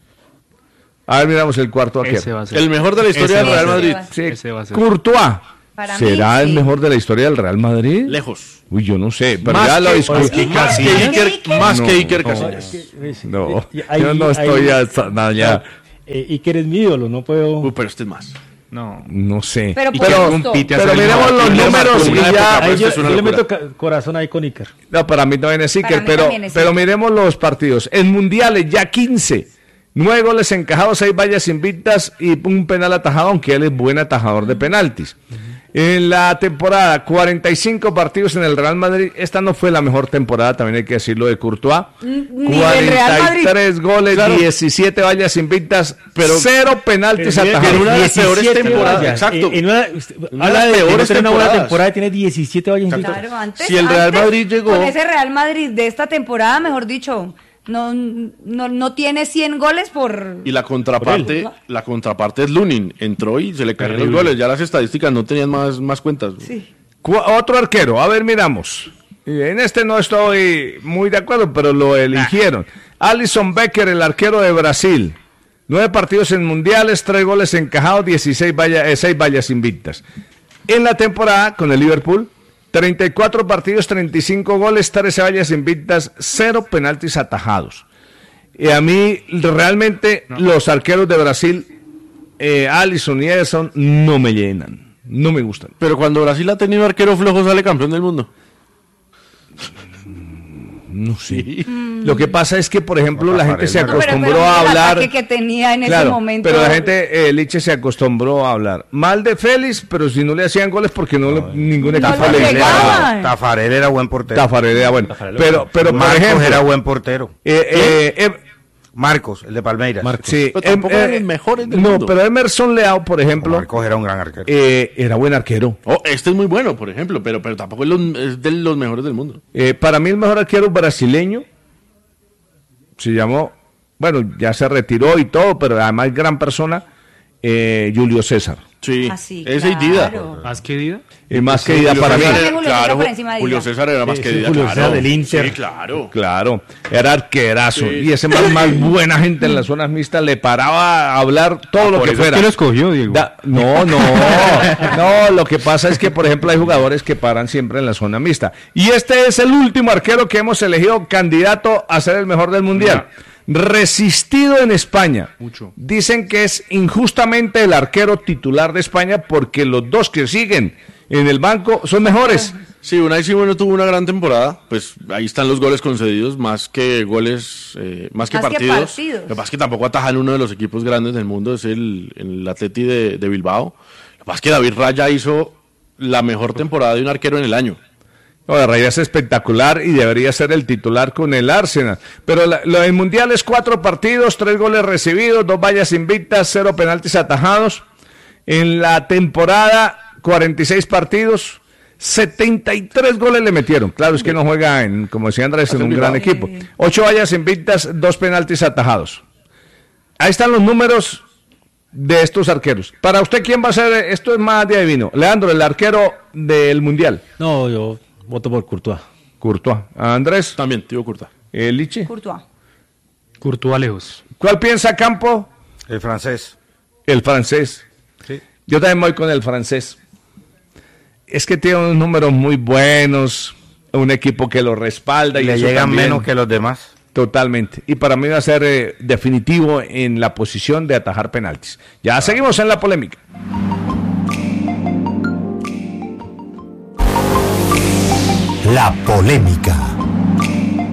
A ver, miramos el cuarto arquero. El mejor de la historia del Real Madrid. Sí. Courtois. Para ¿Será mí, el sí. mejor de la historia del Real Madrid? Lejos. Uy, yo no sé, pero más ya que, lo discutí. Más que Iker, más que Iker Casillas. No, no, yo no estoy hasta nada ya. Eh, Iker es mi ídolo, no puedo. Uy, pero este es más. No, no sé. Pero, pero, pero miremos los números y ya. Ahí yo, yo le meto corazón ahí con Iker. No, para mí también es Iker, pero, es pero miremos los partidos. En mundiales ya quince. Nueve goles encajados, seis vallas invictas y un penal atajado, aunque él es buen atajador de penaltis. Uh-huh. En la temporada, cuarenta y cinco partidos en el Real Madrid. Esta no fue la mejor temporada, también hay que decirlo, de Courtois. Ni cuarenta y tres goles, claro. diecisiete vallas invictas, pero cero penaltis pero atajados. En una de las peores temporadas. Vallas. Exacto. En una, una de las peores temporadas. Una buena temporada tiene diecisiete vallas invictas. Claro, antes, si el Real antes, Madrid llegó... Con ese Real Madrid de esta temporada, mejor dicho... No, no, no tiene cien goles por... Y la contraparte, la contraparte es Lunin. Entró y se le cayeron los goles. Ya las estadísticas no tenían más, más cuentas. Sí. Otro arquero, a ver, miramos. En este no estoy muy de acuerdo, pero lo eligieron. Ah. Alisson Becker, el arquero de Brasil. Nueve partidos en mundiales, tres goles encajados, dieciséis vallas, eh, seis vallas invictas. En la temporada con el Liverpool, treinta y cuatro partidos, treinta y cinco goles, trece vallas invictas, cero penaltis atajados. Y a mí, realmente, no. los arqueros de Brasil, eh, Alisson y Ederson, no me llenan. No me gustan. Pero cuando Brasil ha tenido arquero flojo, sale campeón del mundo. No sé. Sí. Mm. Lo que pasa es que, por ejemplo, no, la gente se acostumbró pero, pero a hablar. El que tenía en claro, ese momento. Pero la gente, eh, Liche se acostumbró a hablar mal de Félix, pero si no le hacían goles porque no, no ningún equipo no le llegaba. Tafarel era buen portero. Tafarel era bueno. Tafarel pero, pero por Marcos ejemplo, era buen portero. Eh, eh, eh, Marcos, el de Palmeiras. Marcos. Sí, pero tampoco eh, eran mejores del no, mundo. pero Emerson Leao, por ejemplo. Marcos era un gran arquero. Eh, era buen arquero. Oh, este es muy bueno, por ejemplo, pero, pero tampoco es, los, es de los mejores del mundo. Eh, para mí el mejor arquero brasileño se llamó, bueno, ya se retiró y todo, pero además gran persona, eh, Julio César. Sí, ah, sí ese claro. y Dida. ¿Más que Dida? Y más que Dida para mí. Era, claro, Julio César era más sí, que Dida. Julio claro. César del Inter. Sí, claro. Claro, era arquerazo. Sí. Y ese más, más buena gente en las zonas mixtas le paraba a hablar todo ah, lo que fuera. ¿Quién lo escogió, Diego? Da, no, no, no, lo que pasa es que, por ejemplo, hay jugadores que paran siempre en la zona mixta. Y este es el último arquero que hemos elegido candidato a ser el mejor del Mundial. No. Resistido en España. Mucho. Dicen que es injustamente el arquero titular de España porque los dos que siguen en el banco son mejores. Sí, Unai Simón tuvo una gran temporada, pues ahí están los goles concedidos, más que goles, eh, más que más partidos. Que partidos. Lo que pasa es que tampoco atajan uno de los equipos grandes del mundo, es el, el Atleti de, de Bilbao. Lo que pasa es que David Raya hizo la mejor temporada de un arquero en el año. No, la Raya es espectacular y debería ser el titular con el Arsenal. Pero la, lo del Mundial es cuatro partidos, tres goles recibidos, dos vallas invictas, cero penaltis atajados. En la temporada, cuarenta y seis partidos, setenta y tres goles le metieron. Claro, es que no juega, en, como decía Andrés, en un gran equipo. ocho vallas invictas, dos penaltis atajados. Ahí están los números de estos arqueros. Para usted, ¿quién va a ser? Esto es más de adivino. Leandro, el arquero del Mundial. No, yo... voto por Courtois. Courtois. ¿Andrés? También, tío Courtois. ¿Eh, Liche? Courtois. Courtois lejos. ¿Cuál piensa Campo? El francés. El francés. Sí. Yo también voy con el francés. Es que tiene unos números muy buenos, un equipo que lo respalda. Y, y le llegan también, menos que los demás. Totalmente. Y para mí va a ser eh, definitivo en la posición de atajar penaltis. Ya ah. seguimos en la polémica. La polémica.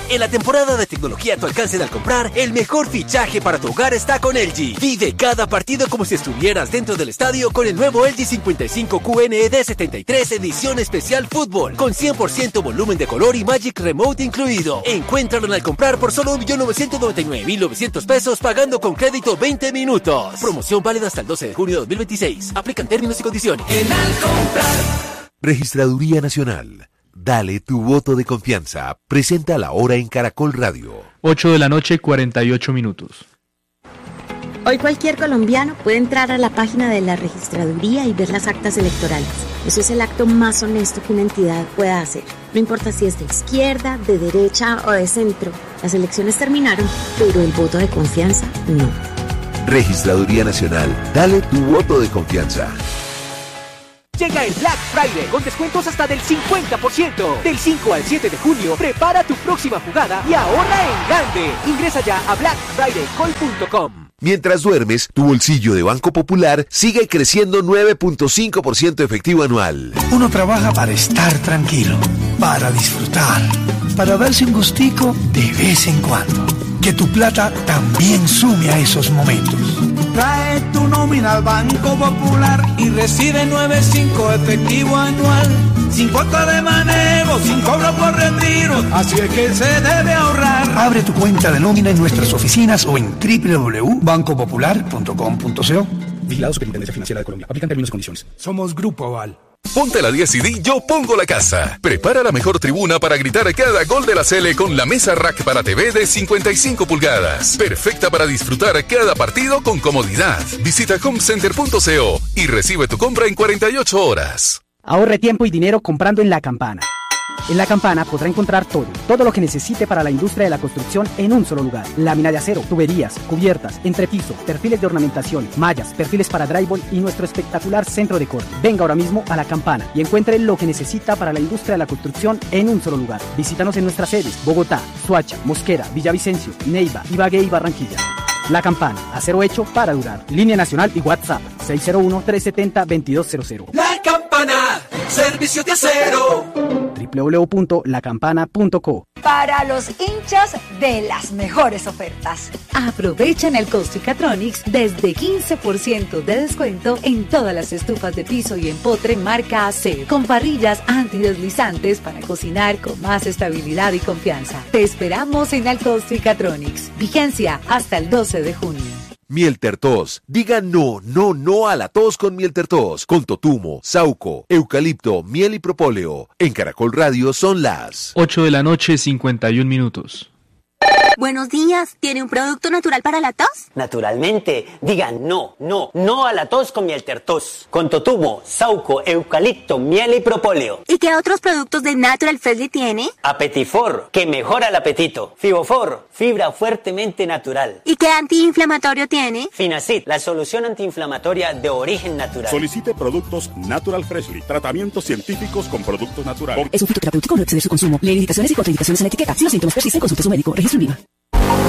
En la temporada de tecnología a tu alcance al comprar, el mejor fichaje para tu hogar está con L G. Vive cada partido como si estuvieras dentro del estadio con el nuevo L G cincuenta y cinco Q N E D setenta y tres edición especial fútbol, con cien por ciento volumen de color y Magic Remote incluido. Encuéntralo al comprar por solo un millón novecientos noventa y nueve mil novecientos pesos pagando con crédito veinte minutos. Promoción válida hasta el doce de junio de dos mil veintiséis. Aplican términos y condiciones. En al comprar. Registraduría Nacional. Dale tu voto de confianza. Presenta la hora en Caracol Radio. ocho de la noche, cuarenta y ocho minutos. Hoy cualquier colombiano puede entrar a la página de la registraduría y ver las actas electorales. Eso es el acto más honesto que una entidad pueda hacer. No importa si es de izquierda, de derecha o de centro. Las elecciones terminaron, pero el voto de confianza no. Registraduría Nacional. Dale tu voto de confianza. Llega el Black Friday con descuentos hasta del cincuenta por ciento. Del cinco al siete de junio, prepara tu próxima jugada y ahorra en grande. Ingresa ya a black friday call punto com. Mientras duermes, tu bolsillo de Banco Popular sigue creciendo nueve punto cinco por ciento efectivo anual. Uno trabaja para estar tranquilo, para disfrutar, para darse un gustico de vez en cuando. Que tu plata también sume a esos momentos. Trae tu nómina al Banco Popular y recibe nueve punto cinco efectivo anual. Sin cuota de manejo, sin cobro por retiro, así es que se debe ahorrar. Abre tu cuenta de nómina en nuestras oficinas o en doble u doble u doble u punto banco popular punto com punto co. Vigilado Superintendencia Financiera de Colombia. Aplican términos y condiciones. Somos Grupo Aval. Ponte la diez y di Yo Pongo la Casa. Prepara la mejor tribuna para gritar cada gol de la Sele con la mesa rack para T V de cincuenta y cinco pulgadas. Perfecta para disfrutar cada partido con comodidad. Visita homecenter punto co y recibe tu compra en cuarenta y ocho horas. Ahorre tiempo y dinero comprando en La Campana. En La Campana podrá encontrar todo, todo lo que necesite para la industria de la construcción en un solo lugar. Lámina de acero, tuberías, cubiertas, entrepiso, perfiles de ornamentación, mallas, perfiles para drywall y nuestro espectacular centro de corte. Venga ahora mismo a La Campana y encuentre lo que necesita para la industria de la construcción en un solo lugar. Visítanos en nuestras sedes: Bogotá, Soacha, Mosquera, Villavicencio, Neiva, Ibagué y Barranquilla. La Campana, acero hecho para durar. Línea nacional y WhatsApp seis cero uno, tres siete cero, dos dos cero cero. La Campana, servicio de acero. doble u doble u doble u punto la campana punto co. Para los hinchas de las mejores ofertas. Aprovecha en el Costicatronics desde quince por ciento de descuento en todas las estufas de piso y empotre marca A C, con parrillas antideslizantes para cocinar con más estabilidad y confianza. Te esperamos en el Costicatronics. Vigencia hasta el doce de junio. Miel Tertos. Diga no, no, no a la tos con Miel Tertos. Con totumo, sauco, eucalipto, miel y propóleo. En Caracol Radio son las ocho de la noche, cincuenta y un minutos. Buenos días, ¿tiene un producto natural para la tos? Naturalmente, digan no, no, no a la tos con Miel Tertos. Con totumo, sauco, eucalipto, miel y propóleo. ¿Y qué otros productos de Natural Freshly tiene? Apetifor, que mejora el apetito. Fibofor, fibra fuertemente natural. ¿Y qué antiinflamatorio tiene? Finacid, la solución antiinflamatoria de origen natural. Solicite productos Natural Freshly, tratamientos científicos con productos naturales. Es un fitoterapéutico, no exceder su consumo. Lee indicaciones y contraindicaciones en la etiqueta. Si los síntomas persisten, consulte a su médico. Registro en Lima.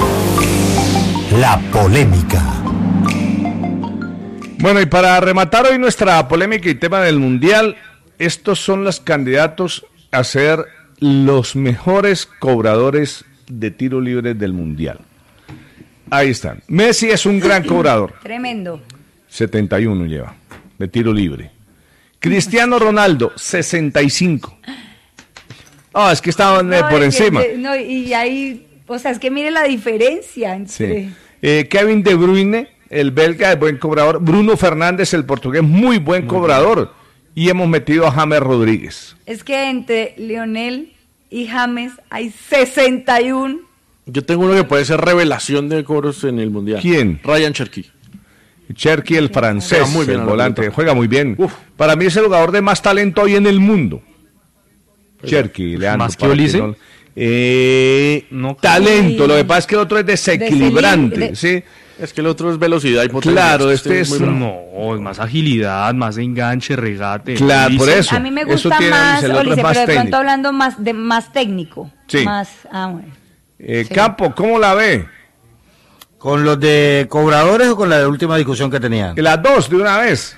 La polémica. Bueno, y para rematar hoy nuestra polémica y tema del Mundial, estos son los candidatos a ser los mejores cobradores de tiro libre del Mundial. Ahí están. Messi es un gran cobrador. Tremendo. setenta y uno lleva de tiro libre. Cristiano Ronaldo, sesenta y cinco. Ah, oh, es que estaban eh, no, por encima. Que, no, y ahí... O sea, es que mire la diferencia entre... Sí. Eh, Kevin De Bruyne, el belga, es buen cobrador. Bruno Fernández, el portugués, muy buen muy cobrador. Bien. Y hemos metido a James Rodríguez. Es que entre Lionel y James hay sesenta y uno. Yo tengo uno que puede ser revelación de cobros en el Mundial. ¿Quién? Ryan Cherki. Cherki, el francés, muy bien el volante, pelota. Juega muy bien. Uf. Para mí es el jugador de más talento hoy en el mundo. Pero, Cherki, Leandro. ¿Más que Olise? No, Eh, no, talento, lo que pasa es que el otro es desequilibrante, de, ¿sí? Es que el otro es velocidad y potencia. Claro, este, este es, es no, es más agilidad, más enganche, regate. Claro, por eso. A mí me gusta más, Olice, pero de técnico. Pronto hablando más de más técnico. Sí. Más, ah, bueno. eh, sí. Campo, ¿cómo la ve? ¿Con los de cobradores o con la de última discusión que tenían? Las dos, de una vez.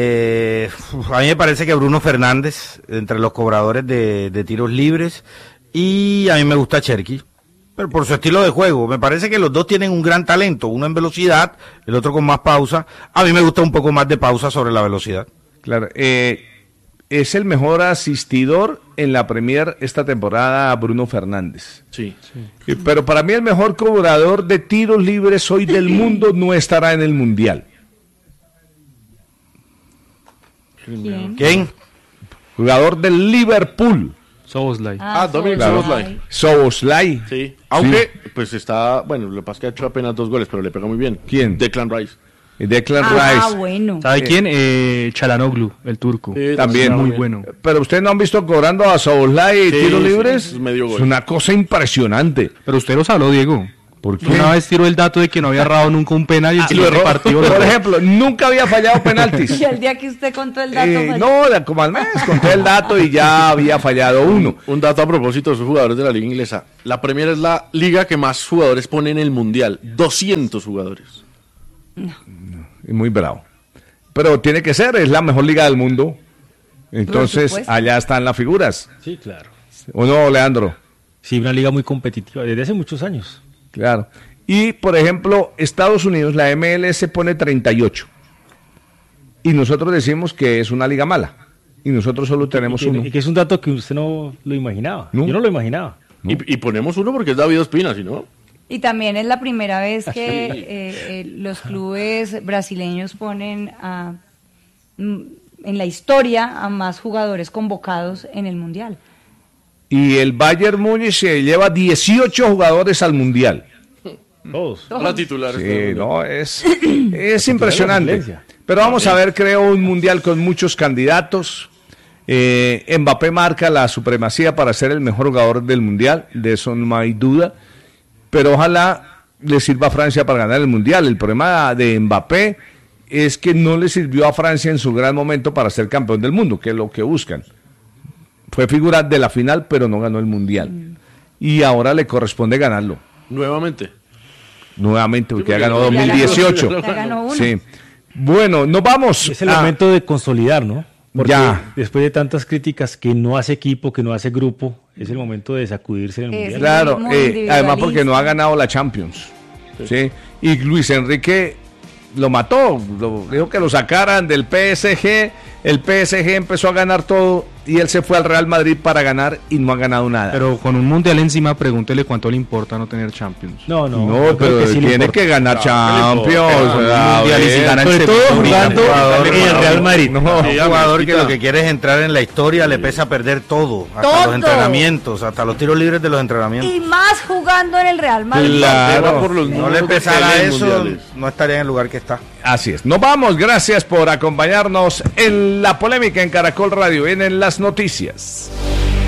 Eh, a mí me parece que Bruno Fernández, entre los cobradores de, de tiros libres, Y a mí me gusta Cherky, pero por su estilo de juego. Me parece que los dos tienen un gran talento, uno en velocidad, el otro con más pausa. A mí me gusta un poco más de pausa sobre la velocidad. Claro, eh, es el mejor asistidor en la Premier esta temporada Bruno Fernández. Sí. sí. Eh, pero para mí el mejor cobrador de tiros libres hoy del mundo no estará en el Mundial. ¿Quién? ¿Quién? Jugador del Liverpool. Soboslai. Ah, Ah, Dominic Soboslai. Soboslai. Soboslai. Sí. Aunque, pues está, bueno, lo que pasa es que ha hecho apenas dos goles, pero le pega muy bien. ¿Quién? Declan Rice. Declan Ah, Rice. bueno. ¿Sabe Eh, quién? Eh, Chalanoglu, el turco. Sí, También. Muy bien. bueno. Pero ustedes no han visto cobrando a Soboslai Sí, tiros sí, libres. es medio gol. Es una cosa impresionante. Pero usted los habló, Diego. ¿Por qué? Una vez tiró el dato de que no había errado nunca un penal y el Ah, siguiente lo erró. partido lo Por erró. ejemplo, nunca había fallado penaltis. Y el día que usted contó el dato, Eh, falló. no, la- como al mes conté el dato y ya había fallado uno. Un dato a propósito de sus jugadores de la liga inglesa. La Premier es la liga que más jugadores pone en el Mundial. doscientos jugadores. Y muy bravo. Pero tiene que ser, es la mejor liga del mundo. Entonces, supuesto. allá están las figuras. Sí, claro. ¿O no, Leandro? Sí, una liga muy competitiva, desde hace muchos años. Claro. Y, por ejemplo, Estados Unidos, la M L S pone treinta y ocho. Y nosotros decimos que es una liga mala. Y nosotros solo tenemos y que, uno. y que es un dato que usted no lo imaginaba. No. Yo no lo imaginaba. Y, y ponemos uno porque es David Ospina, si no. Y también es la primera vez que Sí. eh, eh, los clubes brasileños ponen a, mm, en la historia a más jugadores convocados en el Mundial. Y el Bayern Múnich se lleva dieciocho jugadores al Mundial. Todos. La titular. Sí, no, es, es impresionante. Pero vamos a ver, creo, un Mundial con muchos candidatos. Eh, Mbappé marca la supremacía para ser el mejor jugador del Mundial, de eso no hay duda. Pero ojalá le sirva a Francia para ganar el Mundial. El problema de Mbappé es que no le sirvió a Francia en su gran momento para ser campeón del mundo, que es lo que buscan. Fue figura de la final, pero no ganó el Mundial. Mm. Y ahora le corresponde ganarlo. Nuevamente. Nuevamente, porque ya ganó ya dos mil dieciocho. Ya ganó uno. Sí. Bueno, nos vamos. Es el a- momento de consolidar, ¿no? Porque Ya. después de tantas críticas que no hace equipo, que no hace grupo, es el momento de sacudirse en el Es Mundial. Claro, muy eh, además porque no ha individualista. ganado la Champions. ¿Sí? Y Luis Enrique lo mató, lo- dijo que lo sacaran del P S G. El P S G empezó a ganar todo y él se fue al Real Madrid para ganar y no ha ganado nada. Pero con un mundial encima, pregúntele cuánto le importa no tener Champions. No, no. no, yo creo pero que sí le tiene importa. que ganar Champions. Pero a Mundial y si ver. gana el Sobre todo segundo, jugando jugador, en el jugador. Real Madrid. No, Un Sí, jugador que América. lo que quiere es entrar en la historia, le pesa perder todo, hasta Todo. los entrenamientos, hasta los tiros libres de los entrenamientos. Y más jugando en el Real Madrid. Claro. Por los No le números que pesara tiene en eso, mundiales. no estaría en el lugar que está. Así es. Nos vamos. Gracias por acompañarnos en la polémica en Caracol Radio. Vienen las noticias.